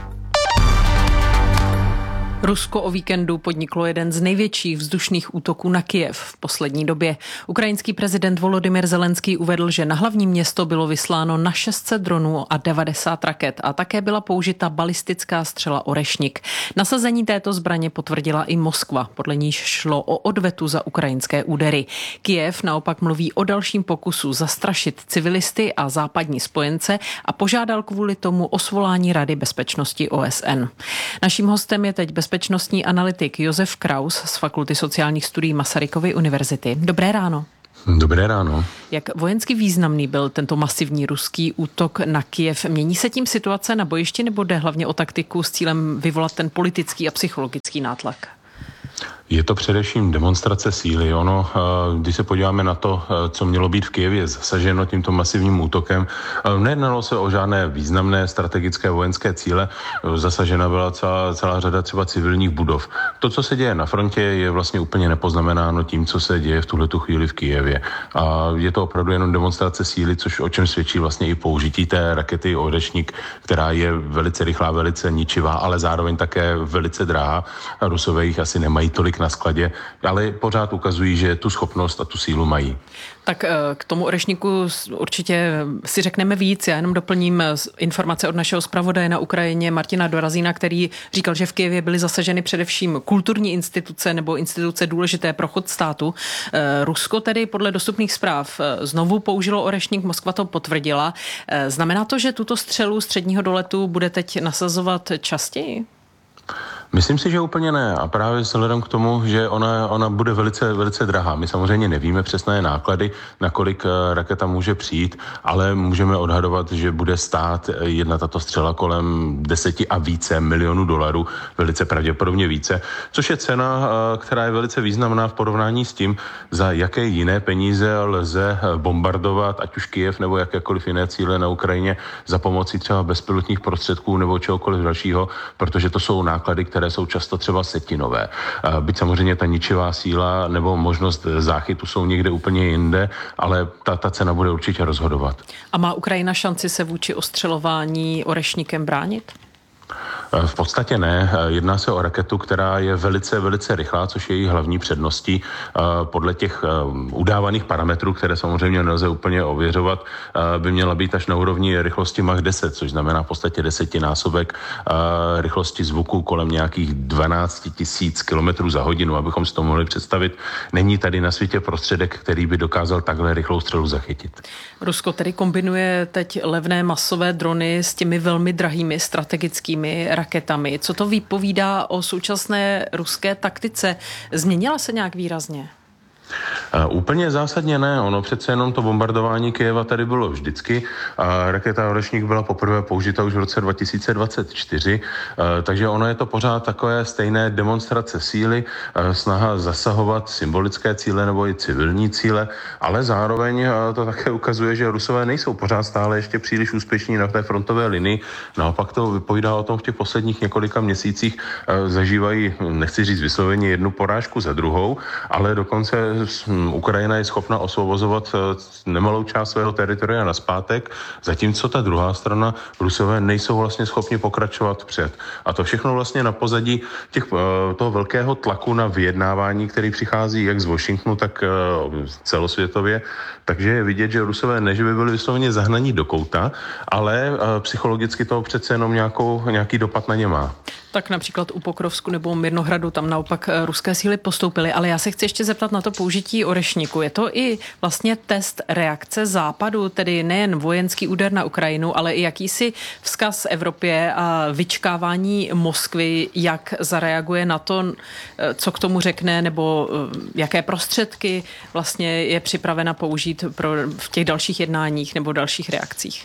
Rusko o víkendu podniklo jeden z největších vzdušných útoků na Kyjev v poslední době. Ukrajinský prezident Volodymyr Zelenský uvedl, že na hlavní město bylo vysláno na šest set dronů a devadesát raket a také byla použita balistická střela Orešnik. Nasazení této zbraně potvrdila i Moskva, podle níž šlo o odvetu za ukrajinské údery. Kyjev naopak mluví o dalším pokusu zastrašit civilisty a západní spojence a požádal kvůli tomu o svolání Rady bezpečnosti O S N. Naším hostem je teď bez bezpečnostní analytik Josef Kraus z Fakulty sociálních studií Masarykovy univerzity. Dobré ráno. Dobré ráno. Jak vojensky významný byl tento masivní ruský útok na Kyjev? Mění se tím situace na bojišti nebo jde hlavně o taktiku s cílem vyvolat ten politický a psychologický nátlak? Je to především demonstrace síly. Ono, když se podíváme na to, co mělo být v Kyjevě zasaženo tímto masivním útokem, nejednalo se o žádné významné strategické vojenské cíle. Zasažena byla celá, celá řada třeba civilních budov. To, co se děje na frontě, je vlastně úplně nepoznamenáno tím, co se děje v tuhletu chvíli v Kyjevě. A je to opravdu jenom demonstrace síly, což o čem svědčí vlastně i použití té rakety Orešnik, která je velice rychlá, velice ničivá, ale zároveň také velice drahá. Rusové jich asi nemají tolik na skladě, ale pořád ukazují, že tu schopnost a tu sílu mají. Tak k tomu Orešniku určitě si řekneme víc. Já jenom doplním informace od našeho zpravodaje na Ukrajině Martina Dorazína, který říkal, že v Kyjevě byly zasaženy především kulturní instituce nebo instituce důležité pro chod státu. Rusko tedy podle dostupných zpráv znovu použilo Orešnik, Moskva to potvrdila. Znamená to, že tuto střelu středního doletu bude teď nasazovat častěji? Myslím si, že úplně ne. A právě vzhledem k tomu, že ona, ona bude velice, velice drahá. My samozřejmě nevíme přesné náklady, na kolik raketa může přijít, ale můžeme odhadovat, že bude stát jedna tato střela kolem deseti a více milionů dolarů, velice pravděpodobně více, což je cena, která je velice významná v porovnání s tím, za jaké jiné peníze lze bombardovat, ať už Kyjev nebo jakékoliv jiné cíle na Ukrajině za pomocí třeba bezpilotních prostředků nebo čehokoliv dalšího, protože to jsou náklady, které které jsou často třeba setinové. Byť samozřejmě ta ničivá síla nebo možnost záchytu jsou někde úplně jinde, ale ta, ta cena bude určitě rozhodovat. A má Ukrajina šanci se vůči ostřelování Orešnikem bránit? V podstatě ne. Jedná se o raketu, která je velice, velice rychlá, což je její hlavní předností. Podle těch udávaných parametrů, které samozřejmě nelze úplně ověřovat, by měla být až na úrovni rychlosti Mach deset, což znamená v podstatě desetinásobek rychlosti zvuku kolem nějakých dvanáct tisíc kilometrů za hodinu, abychom si to mohli představit. Není tady na světě prostředek, který by dokázal takhle rychlou střelu zachytit. Rusko tedy kombinuje teď levné masové drony s těmi velmi drahými strategickými raketami. Co to vypovídá o současné ruské taktice? Změnila se nějak výrazně? Uh, úplně zásadně ne. Ono přece jenom to bombardování Kyjeva tady bylo vždycky. A raketa Orešnik byla poprvé použita už v roce dva tisíce dvacet čtyři, uh, takže ono je to pořád takové stejné demonstrace síly, uh, snaha zasahovat symbolické cíle nebo i civilní cíle, ale zároveň uh, to také ukazuje, že Rusové nejsou pořád stále ještě příliš úspěšní na té frontové linii. Naopak to vypovídá o tom, v těch posledních několika měsících uh, zažívají, nechci říct vysloveně, jednu porážku za druhou, ale dokonce Ukrajina je schopna osvobozovat nemalou část svého teritoria nazpátek, zatímco ta druhá strana, Rusové, nejsou vlastně schopni pokračovat před. A to všechno vlastně na pozadí těch, toho velkého tlaku na vyjednávání, který přichází jak z Washingtonu, tak celosvětově. Takže je vidět, že Rusové ne, že by byli vysloveně zahnaní do kouta, ale psychologicky to přece jenom nějakou, nějaký dopad na ně má. Tak například u Pokrovsku nebo Mirnohradu tam naopak ruské síly postoupily, ale já se chci ještě zeptat na to použití Orešniku. Je to i vlastně test reakce Západu, tedy nejen vojenský úder na Ukrajinu, ale i jakýsi vzkaz Evropě a vyčkávání Moskvy, jak zareaguje na to, co k tomu řekne, nebo jaké prostředky vlastně je připravena použít pro, v těch dalších jednáních nebo dalších reakcích?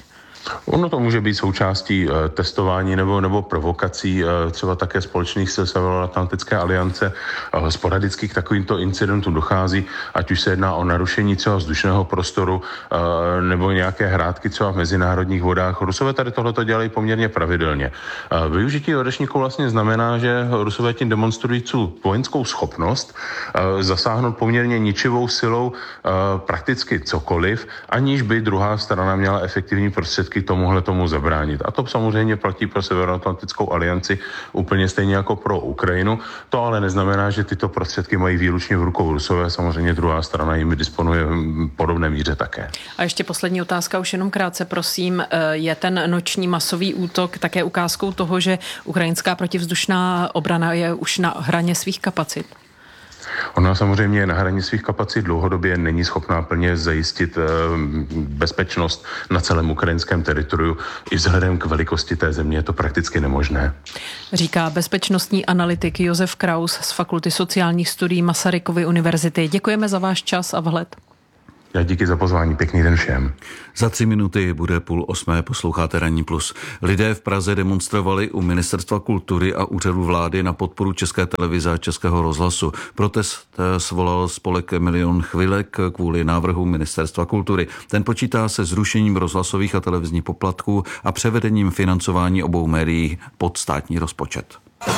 Ono to může být součástí e, testování nebo, nebo provokací e, třeba také společných sil Severoatlantické aliance. E, sporadicky k takovýmto incidentům dochází, ať už se jedná o narušení třeba vzdušného prostoru e, nebo nějaké hrátky třeba v mezinárodních vodách. Rusové tady tohleto dělají poměrně pravidelně. E, využití odešníků vlastně znamená, že Rusové tím demonstrují tu vojenskou schopnost e, zasáhnout poměrně ničivou silou e, prakticky cokoliv, aniž by druhá strana měla efektivní prostředky k tomuhle tomu zabránit. A to samozřejmě platí pro Severoatlantickou alianci úplně stejně jako pro Ukrajinu. To ale neznamená, že tyto prostředky mají výlučně v rukou Rusové. Samozřejmě druhá strana jimi disponuje v podobné míře také. A ještě poslední otázka, už jenom krátce, prosím. Je ten noční masový útok také ukázkou toho, že ukrajinská protivzdušná obrana je už na hraně svých kapacit? Ona samozřejmě na hraní svých kapacit dlouhodobě není schopná plně zajistit bezpečnost na celém ukrajinském teritoriu. I vzhledem k velikosti té země je to prakticky nemožné. Říká bezpečnostní analytik Josef Kraus z Fakulty sociálních studií Masarykovy univerzity. Děkujeme za váš čas a vhled. Já díky za pozvání, pěkný den všem. Za tři minuty bude půl osmé, posloucháte Ranní plus. Lidé v Praze demonstrovali u Ministerstva kultury a úřadu vlády na podporu České televize a Českého rozhlasu. Protest svolal spolek Milion chvilek kvůli návrhu Ministerstva kultury. Ten počítá se zrušením rozhlasových a televizních poplatků a převedením financování obou médií pod státní rozpočet.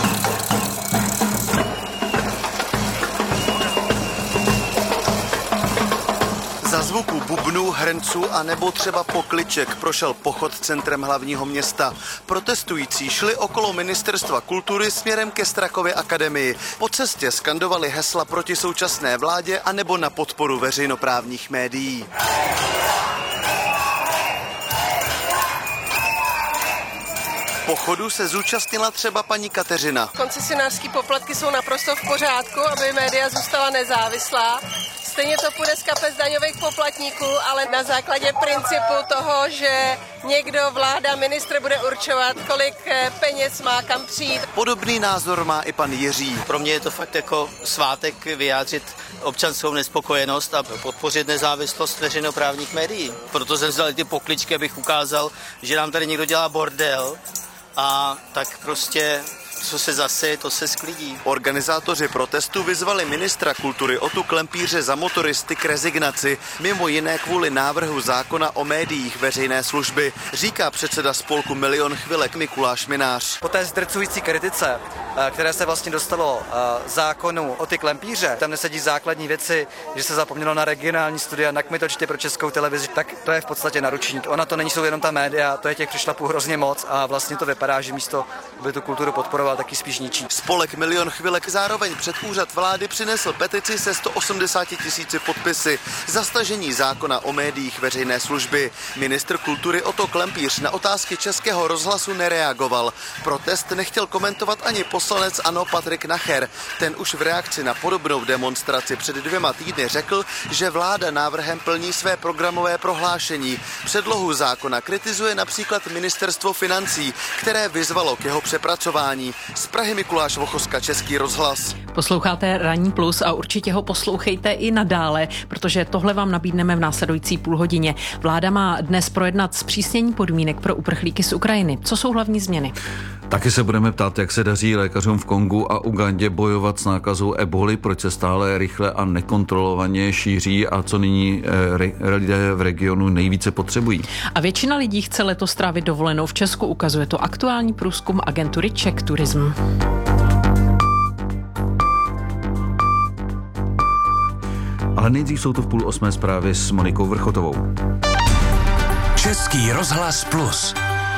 Za zvuku bubnů, hrnců a nebo třeba pokliček prošel pochod centrem hlavního města. Protestující šli okolo Ministerstva kultury směrem ke Strakově akademii. Po cestě skandovali hesla proti současné vládě a nebo na podporu veřejnoprávních médií. Pochodu se zúčastnila třeba paní Kateřina. Koncesionářský poplatky jsou naprosto v pořádku, aby média zůstala nezávislá. Stejně to půjde z kapes daňových poplatníků, ale na základě principu toho, že někdo, vláda, ministr bude určovat, kolik peněz má kam přijít. Podobný názor má i pan Jiří. Pro mě je to fakt jako svátek vyjádřit občanskou nespokojenost a podpořit nezávislost veřejnoprávních médií. Proto jsem vzal ty pokličky, abych ukázal, že nám tady někdo dělá bordel a tak prostě co se zase, to se sklidí. Organizátoři protestu vyzvali ministra kultury Otu Klempíře za motoristy k rezignaci, mimo jiné kvůli návrhu zákona o médiích veřejné služby, říká předseda spolku Milion chvilek Mikuláš Minář. Po té zdrcující kritice, které se vlastně dostalo zákonu Oty Klempíře, tam nesedí základní věci, že se zapomnělo na regionální studia, na kmitočtě pro Českou televizi, tak to je v podstatě naručník. Ona to není jsou jenom ta média, to je těch přišlapů hrozně moc a vlastně to vypadá, že místo by tu kulturu podporoval, taky spíš ničí. Spolek Milion chvilek zároveň před úřad vlády přinesl petici se sto osmdesáti tisíci podpisy za stažení zákona o médiích veřejné služby. Ministr kultury Oto Klempíř na otázky Českého rozhlasu nereagoval. Protest nechtěl komentovat ani poslanec ANO Patrik Nacher. Ten už v reakci na podobnou demonstraci před dvěma týdny řekl, že vláda návrhem plní své programové prohlášení. Předlohu zákona kritizuje například Ministerstvo financí, které vyzvalo k jeho přepracování. Z Prahy Mikuláš Vochoska, Český rozhlas. Posloucháte Ranní plus a určitě ho poslouchejte i nadále, protože tohle vám nabídneme v následující půlhodině. Vláda má dnes projednat zpřísnění podmínek pro uprchlíky z Ukrajiny. Co jsou hlavní změny? Taky se budeme ptát, jak se daří lékařům v Kongu a Ugandě bojovat s nákazou eboli, proč se stále rychle a nekontrolovaně šíří a co nyní e, lidé v regionu nejvíce potřebují. A většina lidí chce letos strávit dovolenou v Česku, ukazuje to aktuální průzkum agentury Czech Tourism. Ale nejdřív jsou to v půl osmé zprávy s Monikou Vrchotovou. Český rozhlas plus.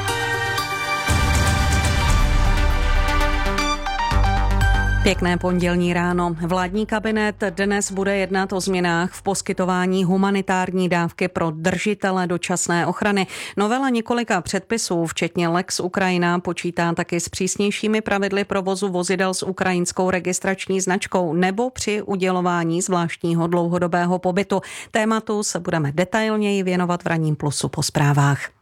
Pěkné pondělní ráno. Vládní kabinet dnes bude jednat o změnách v poskytování humanitární dávky pro držitele dočasné ochrany. Novela několika předpisů, včetně Lex Ukrajina, počítá taky s přísnějšími pravidly provozu vozidel s ukrajinskou registrační značkou nebo při udělování zvláštního dlouhodobého pobytu. Tématu se budeme detailněji věnovat v Ranním plusu po zprávách.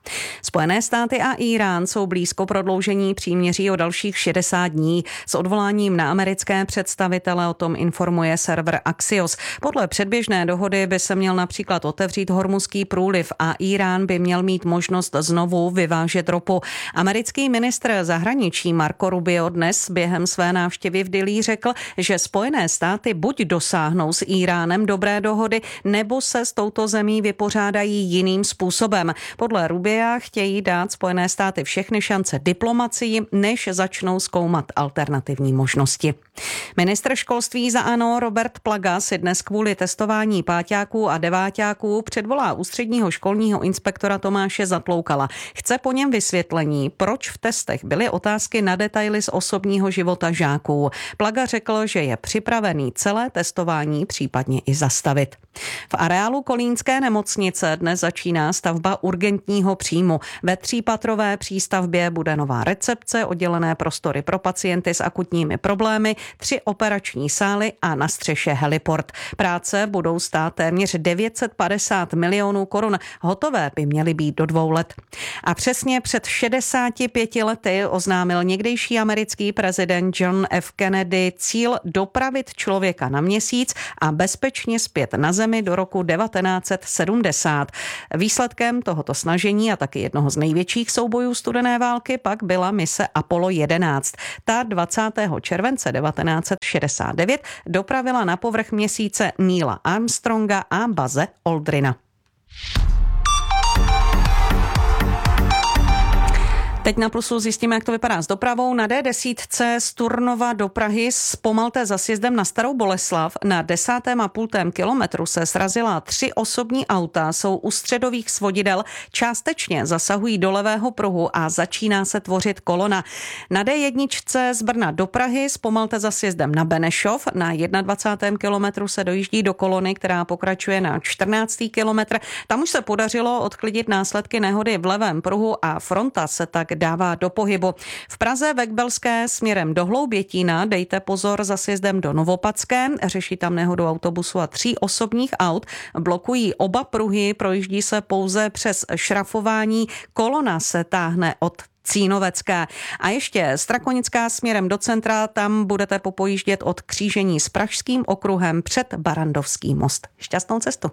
Spojené státy a Irán jsou blízko prodloužení příměří o dalších šedesát dní. S odvoláním na americké představitele o tom informuje server Axios. Podle předběžné dohody by se měl například otevřít Hormuzský průliv a Irán by měl mít možnost znovu vyvážet ropu. Americký ministr zahraničí Marco Rubio dnes během své návštěvy v Dillí řekl, že Spojené státy buď dosáhnou s Iránem dobré dohody, nebo se s touto zemí vypořádají jiným způsobem. Podle Rubia chtějí dát Spojené státy všechny šance diplomacii, než začnou zkoumat alternativní možnosti. Ministr školství za ANO Robert Plaga si dnes kvůli testování páťáků a deváťáků předvolá ústředního školního inspektora Tomáše Zatloukala. Chce po něm vysvětlení, proč v testech byly otázky na detaily z osobního života žáků. Plaga řekl, že je připravený celé testování případně i zastavit. V areálu kolínské nemocnice dnes začíná stavba urgentního příjmu. Ve třípatrové přístavbě bude nová recepce, oddělené prostory pro pacienty s akutními problémy, tři operační sály a na střeše heliport. Práce budou stát téměř devět set padesát milionů korun. Hotové by měly být do dvou let. A přesně před šedesáti pěti lety oznámil někdejší americký prezident John F. Kennedy cíl dopravit člověka na Měsíc a bezpečně zpět na Zemi do roku devatenáct set sedmdesát. Výsledkem tohoto snažení a taky jednoho z největších soubojů studené války pak byla mise Apollo jedenáct. Ta dvacátého července devatenáct set šedesát devět dopravila na povrch Měsíce Neila Armstronga a Buzze Aldrina. Teď na Plusu zjistíme, jak to vypadá s dopravou. Na D deset z Turnova do Prahy zpomalte za sjezdem na Starou Boleslav. Na desátém a půltém kilometru se srazila tři osobní auta, jsou u středových svodidel, částečně zasahují do levého pruhu a začíná se tvořit kolona. Na D jedna z Brna do Prahy zpomalte za sjezdem na Benešov. Na dvacátém prvním kilometru se dojíždí do kolony, která pokračuje na čtrnáctý kilometr. Tam už se podařilo odklidit následky nehody v levém pruhu a fronta se tak dává do pohybu. V Praze ve Kbelské směrem do Hloubětína dejte pozor za sjezdem do Novopadské. Řeší tam nehodu autobusu a tří osobních aut. Blokují oba pruhy, projíždí se pouze přes šrafování. Kolona se táhne od Cínovecké. A ještě Strakonická směrem do centra, tam budete popojíždět od křížení s Pražským okruhem před Barandovský most. Šťastnou cestu.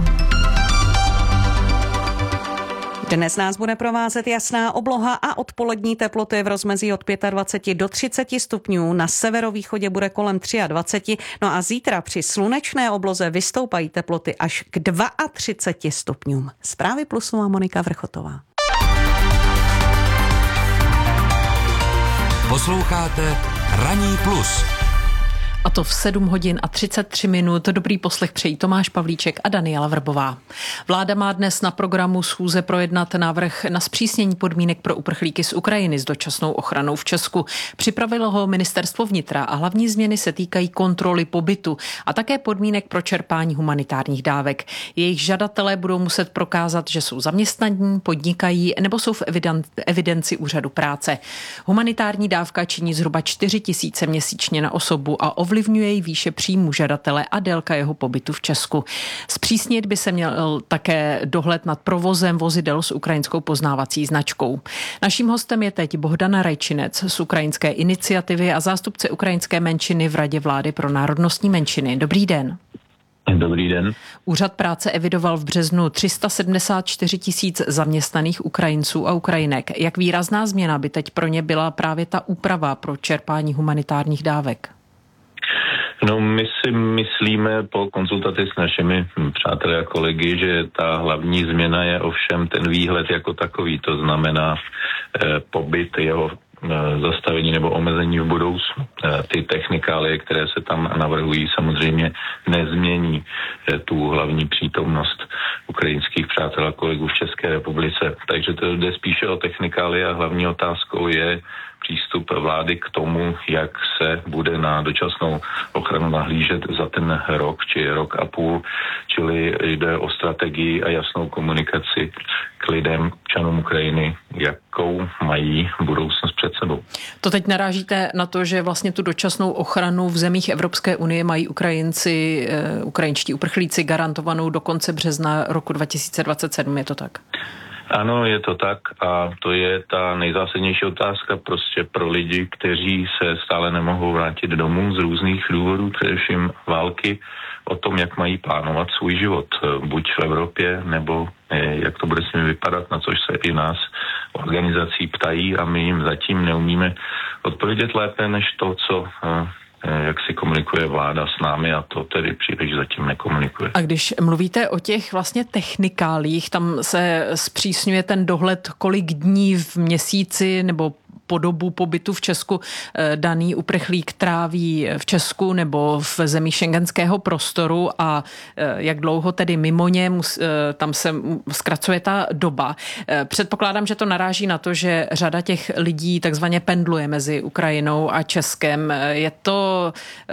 Dnes nás bude provázet jasná obloha a odpolední teploty v rozmezí od dvacet pět do třiceti stupňů. Na severovýchodě bude kolem dvacet tři. No a zítra při slunečné obloze vystoupají teploty až k třiceti dvěma stupňům. Zprávy Plusu a Monika Vrchotová. Posloucháte Ranní plus. A to v sedm hodin a třicet tři minut. Dobrý poslech přejí Tomáš Pavlíček a Daniela Vrbová. Vláda má dnes na programu schůze projednat návrh na zpřísnění podmínek pro uprchlíky z Ukrajiny s dočasnou ochranou v Česku. Připravilo ho ministerstvo vnitra a hlavní změny se týkají kontroly pobytu a také podmínek pro čerpání humanitárních dávek. Jejich žadatelé budou muset prokázat, že jsou zaměstnaní, podnikají nebo jsou v evidenci úřadu práce. Humanitární dávka činí zhruba čtyři tisíce měsíčně na osobu a ovlivňuje jí výše příjmu žadatele a délka jeho pobytu v Česku. Zpřísnit by se měl také dohled nad provozem vozidel s ukrajinskou poznávací značkou. Naším hostem je teď Bohdana Rajčinec z ukrajinské iniciativy a zástupce ukrajinské menšiny v Radě vlády pro národnostní menšiny. Dobrý den. Dobrý den. Úřad práce evidoval v březnu tři sta sedmdesát čtyři tisíc zaměstnaných Ukrajinců a Ukrajinek. Jak výrazná změna by teď pro ně byla právě ta úprava pro čerpání humanitárních dávek? No, my si myslíme po konzultaci s našimi přáteli a kolegy, že ta hlavní změna je ovšem ten výhled jako takový, to znamená eh, pobyt, jeho eh, zastavení nebo omezení v budoucnu. Eh, ty technikálie, které se tam navrhují, samozřejmě nezmění eh, tu hlavní přítomnost ukrajinských přátel a kolegů v České republice. Takže to jde spíše o technikálie a hlavní otázkou je přístup vlády k tomu, jak se bude na dočasnou ochranu nahlížet za ten rok či rok a půl, čili jde o strategii a jasnou komunikaci k lidem, občanům Ukrajiny, jakou mají budoucnost před sebou. To teď narážíte na to, že vlastně tu dočasnou ochranu v zemích Evropské unie mají Ukrajinci, uh, ukrajinští uprchlíci garantovanou do konce března roku dva tisíce dvacet sedm, je to tak? Ano, je to tak a to je ta nejzásadnější otázka prostě pro lidi, kteří se stále nemohou vrátit domů z různých důvodů, především války, o tom, jak mají plánovat svůj život, buď v Evropě, nebo jak to bude s nimi vypadat, na což se i nás organizací ptají a my jim zatím neumíme odpovědět lépe než to, co jak si komunikuje vláda s námi a to tedy příliš zatím nekomunikuje. A když mluvíte o těch vlastně technikálích, tam se zpřísňuje ten dohled, kolik dní v měsíci nebo po dobu pobytu v Česku daný uprchlík tráví v Česku nebo v zemí šengenského prostoru a jak dlouho tedy mimo ně, tam se zkracuje ta doba. Předpokládám, že to naráží na to, že řada těch lidí takzvaně pendluje mezi Ukrajinou a Českem. Je to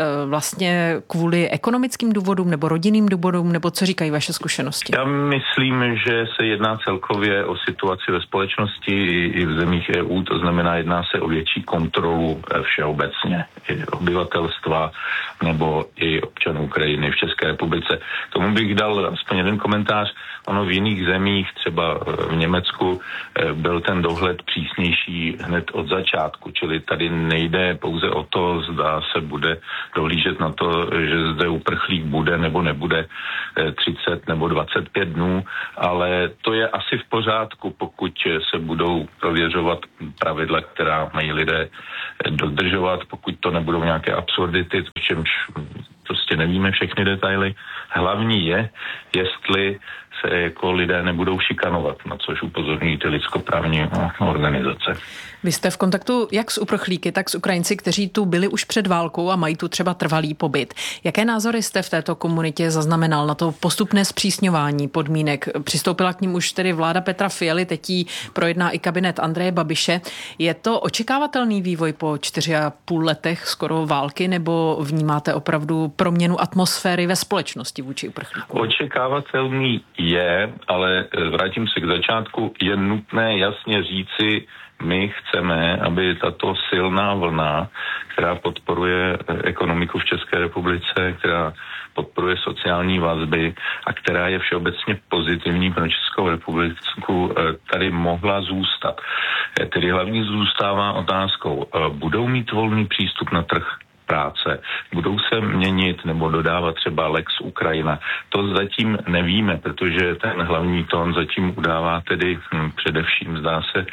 vlastně kvůli ekonomickým důvodům nebo rodinným důvodům, nebo co říkají vaše zkušenosti? Já myslím, že se jedná celkově o situaci ve společnosti i v zemích E U, to znamená, jedná se o větší kontrolu všeobecně i obyvatelstva nebo i občanů Ukrajiny v České republice. Tomu bych dal aspoň jeden komentář. Ono v jiných zemích, třeba v Německu, byl ten dohled přísnější hned od začátku, čili tady nejde pouze o to, zda se bude dohlížet na to, že zde uprchlík bude nebo nebude třicet nebo dvacet pět dnů, ale to je asi v pořádku, pokud se budou prověřovat pravidla, která mají lidé dodržovat, pokud to nebudou nějaké absurdity, v čemž prostě nevíme všechny detaily. Hlavní je, jestli se jako lidé nebudou šikanovat, na což upozorňují ty lidskoprávní organizace. Vy jste v kontaktu jak s uprchlíky, tak s Ukrajinci, kteří tu byli už před válkou a mají tu třeba trvalý pobyt. Jaké názory jste v této komunitě zaznamenal na to postupné zpřísňování podmínek? Přistoupila k ním už tedy vláda Petra Fialy, teď jí projedná i kabinet Andreje Babiše. Je to očekávatelný vývoj po čtyři a půl letech skoro války, nebo vnímáte opravdu proměnu atmosféry ve společnosti vůči uprchlíkům? Očekávatelný je, ale vrátím se k začátku, je nutné jasně říci, my chceme, aby tato silná vlna, která podporuje ekonomiku v České republice, která podporuje sociální vazby a která je všeobecně pozitivní pro Českou republiku, tady mohla zůstat. Tedy hlavně zůstává otázkou, budou mít volný přístup na trh práce, budou se měnit nebo dodávat třeba Lex Ukrajina. To zatím nevíme, protože ten hlavní tón zatím udává tedy hm, především, zdá se,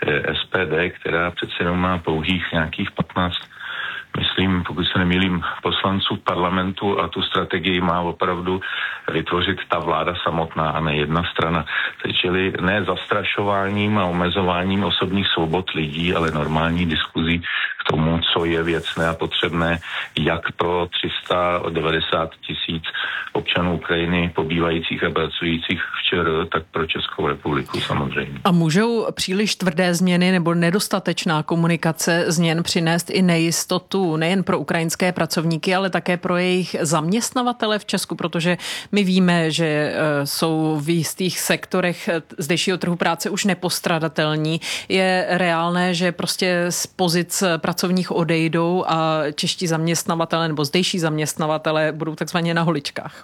S P D, která přece jenom má pouhých nějakých patnáct, myslím, pokud se nemýlím, poslanců v parlamentu a tu strategii má opravdu vytvořit ta vláda samotná a ne jedna strana. Čili ne zastrašováním a omezováním osobních svobod lidí, ale normální diskuzí k tomu, co je věcné a potřebné, jak pro tři sta devadesát tisíc občanů Ukrajiny pobývajících a pracujících v ČR, tak pro Českou republiku samozřejmě. A můžou příliš tvrdé změny nebo nedostatečná komunikace změn přinést i nejistotu nejen pro ukrajinské pracovníky, ale také pro jejich zaměstnavatele v Česku, protože my víme, že jsou v jistých sektorech zdejšího trhu práce už nepostradatelní. Je reálné, že prostě z pozic pracovních odejdou a čeští zaměstnavatele nebo zdejší zaměstnavatele budou takzvaně na holičkách?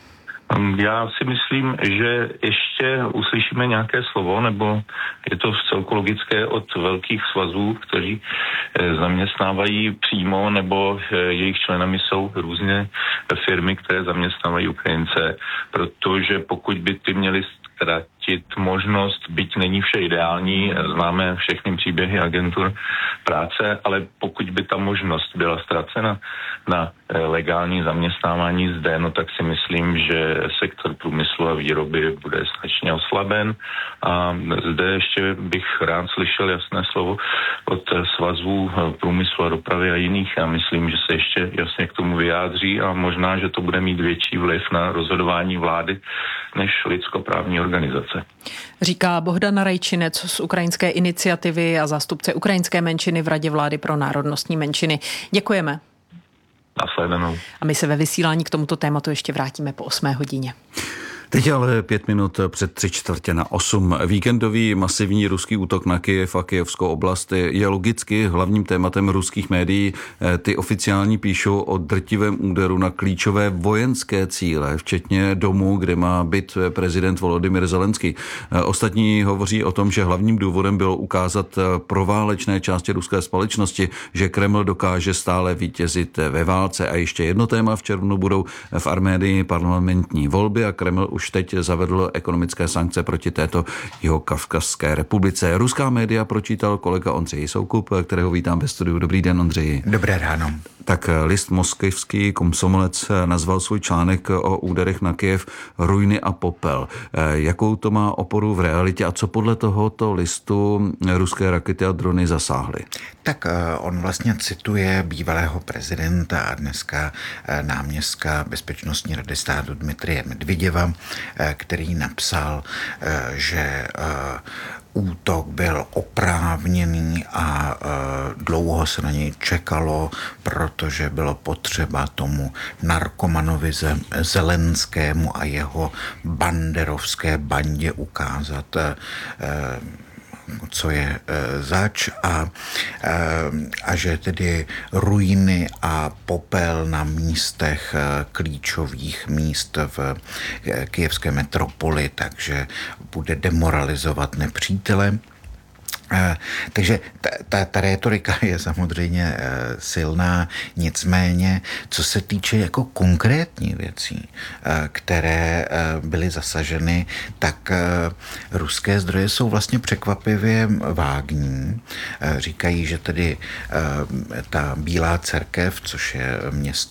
Já si myslím, že ještě uslyšíme nějaké slovo, nebo je to v celku logické od velkých svazů, kteří zaměstnávají přímo, nebo jejich členami jsou různé firmy, které zaměstnávají Ukrajince, protože pokud by ty měli ztratit možnost, byť není vše ideální, známe všechny příběhy agentur práce, ale pokud by ta možnost byla ztracena na legální zaměstnávání zde, no tak si myslím, že sektor průmyslu a výroby bude značně oslaben a zde ještě bych rád slyšel jasné slovo od svazů průmyslu a dopravy a jiných a myslím, že se ještě jasně k tomu vyjádří a možná, že to bude mít větší vliv na rozhodování vlády než lidskoprávní organizace. Říká Bohdan Rajčinec z Ukrajinské iniciativy a zástupce ukrajinské menšiny v Radě vlády pro národnostní menšiny. Děkujeme. Nasledanou. A my se ve vysílání k tomuto tématu ještě vrátíme po osmé hodině. Teď ale pět minut před tři čtvrtě na osm. Víkendový masivní ruský útok na Kyjev a kyjevskou oblast je logicky hlavním tématem ruských médií. Ty oficiální píšou o drtivém úderu na klíčové vojenské cíle, včetně domu, kde má být prezident Volodymyr Zelenský. Ostatní hovoří o tom, že hlavním důvodem bylo ukázat proválečné části ruské společnosti, že Kreml dokáže stále vítězit ve válce. A ještě jedno téma: v červnu budou v Arménii parlamentní volby a Kreml už teď zavedl ekonomické sankce proti této Jihokavkazské republice. Ruská média pročítal kolega Ondřej Soukup, kterého vítám ve studiu. Dobrý den, Ondřeji. Dobré ráno. Tak list moskevský Komsomolec nazval svůj článek o úderech na Kyjev ruiny a popel. Jakou to má oporu v realitě a co podle tohoto listu ruské rakety a drony zasáhly? Tak on vlastně cituje bývalého prezidenta a dneska náměstka Bezpečnostní rady státu Dmitrije Medvěděva, který napsal, že útok byl oprávněný a e, dlouho se na něj čekalo, protože bylo potřeba tomu narkomanovi Zelenskému a jeho banderovské bandě ukázat, e, co je e, zač a, e, a že tedy ruiny a popel na místech e, klíčových míst v e, kyjevské metropoli, takže bude demoralizovat nepřítele. Takže ta, ta, ta rétorika je samozřejmě silná, nicméně co se týče jako konkrétní věcí, které byly zasaženy, tak ruské zdroje jsou vlastně překvapivě vágní. Říkají, že tedy ta Bílá cerkev, což je město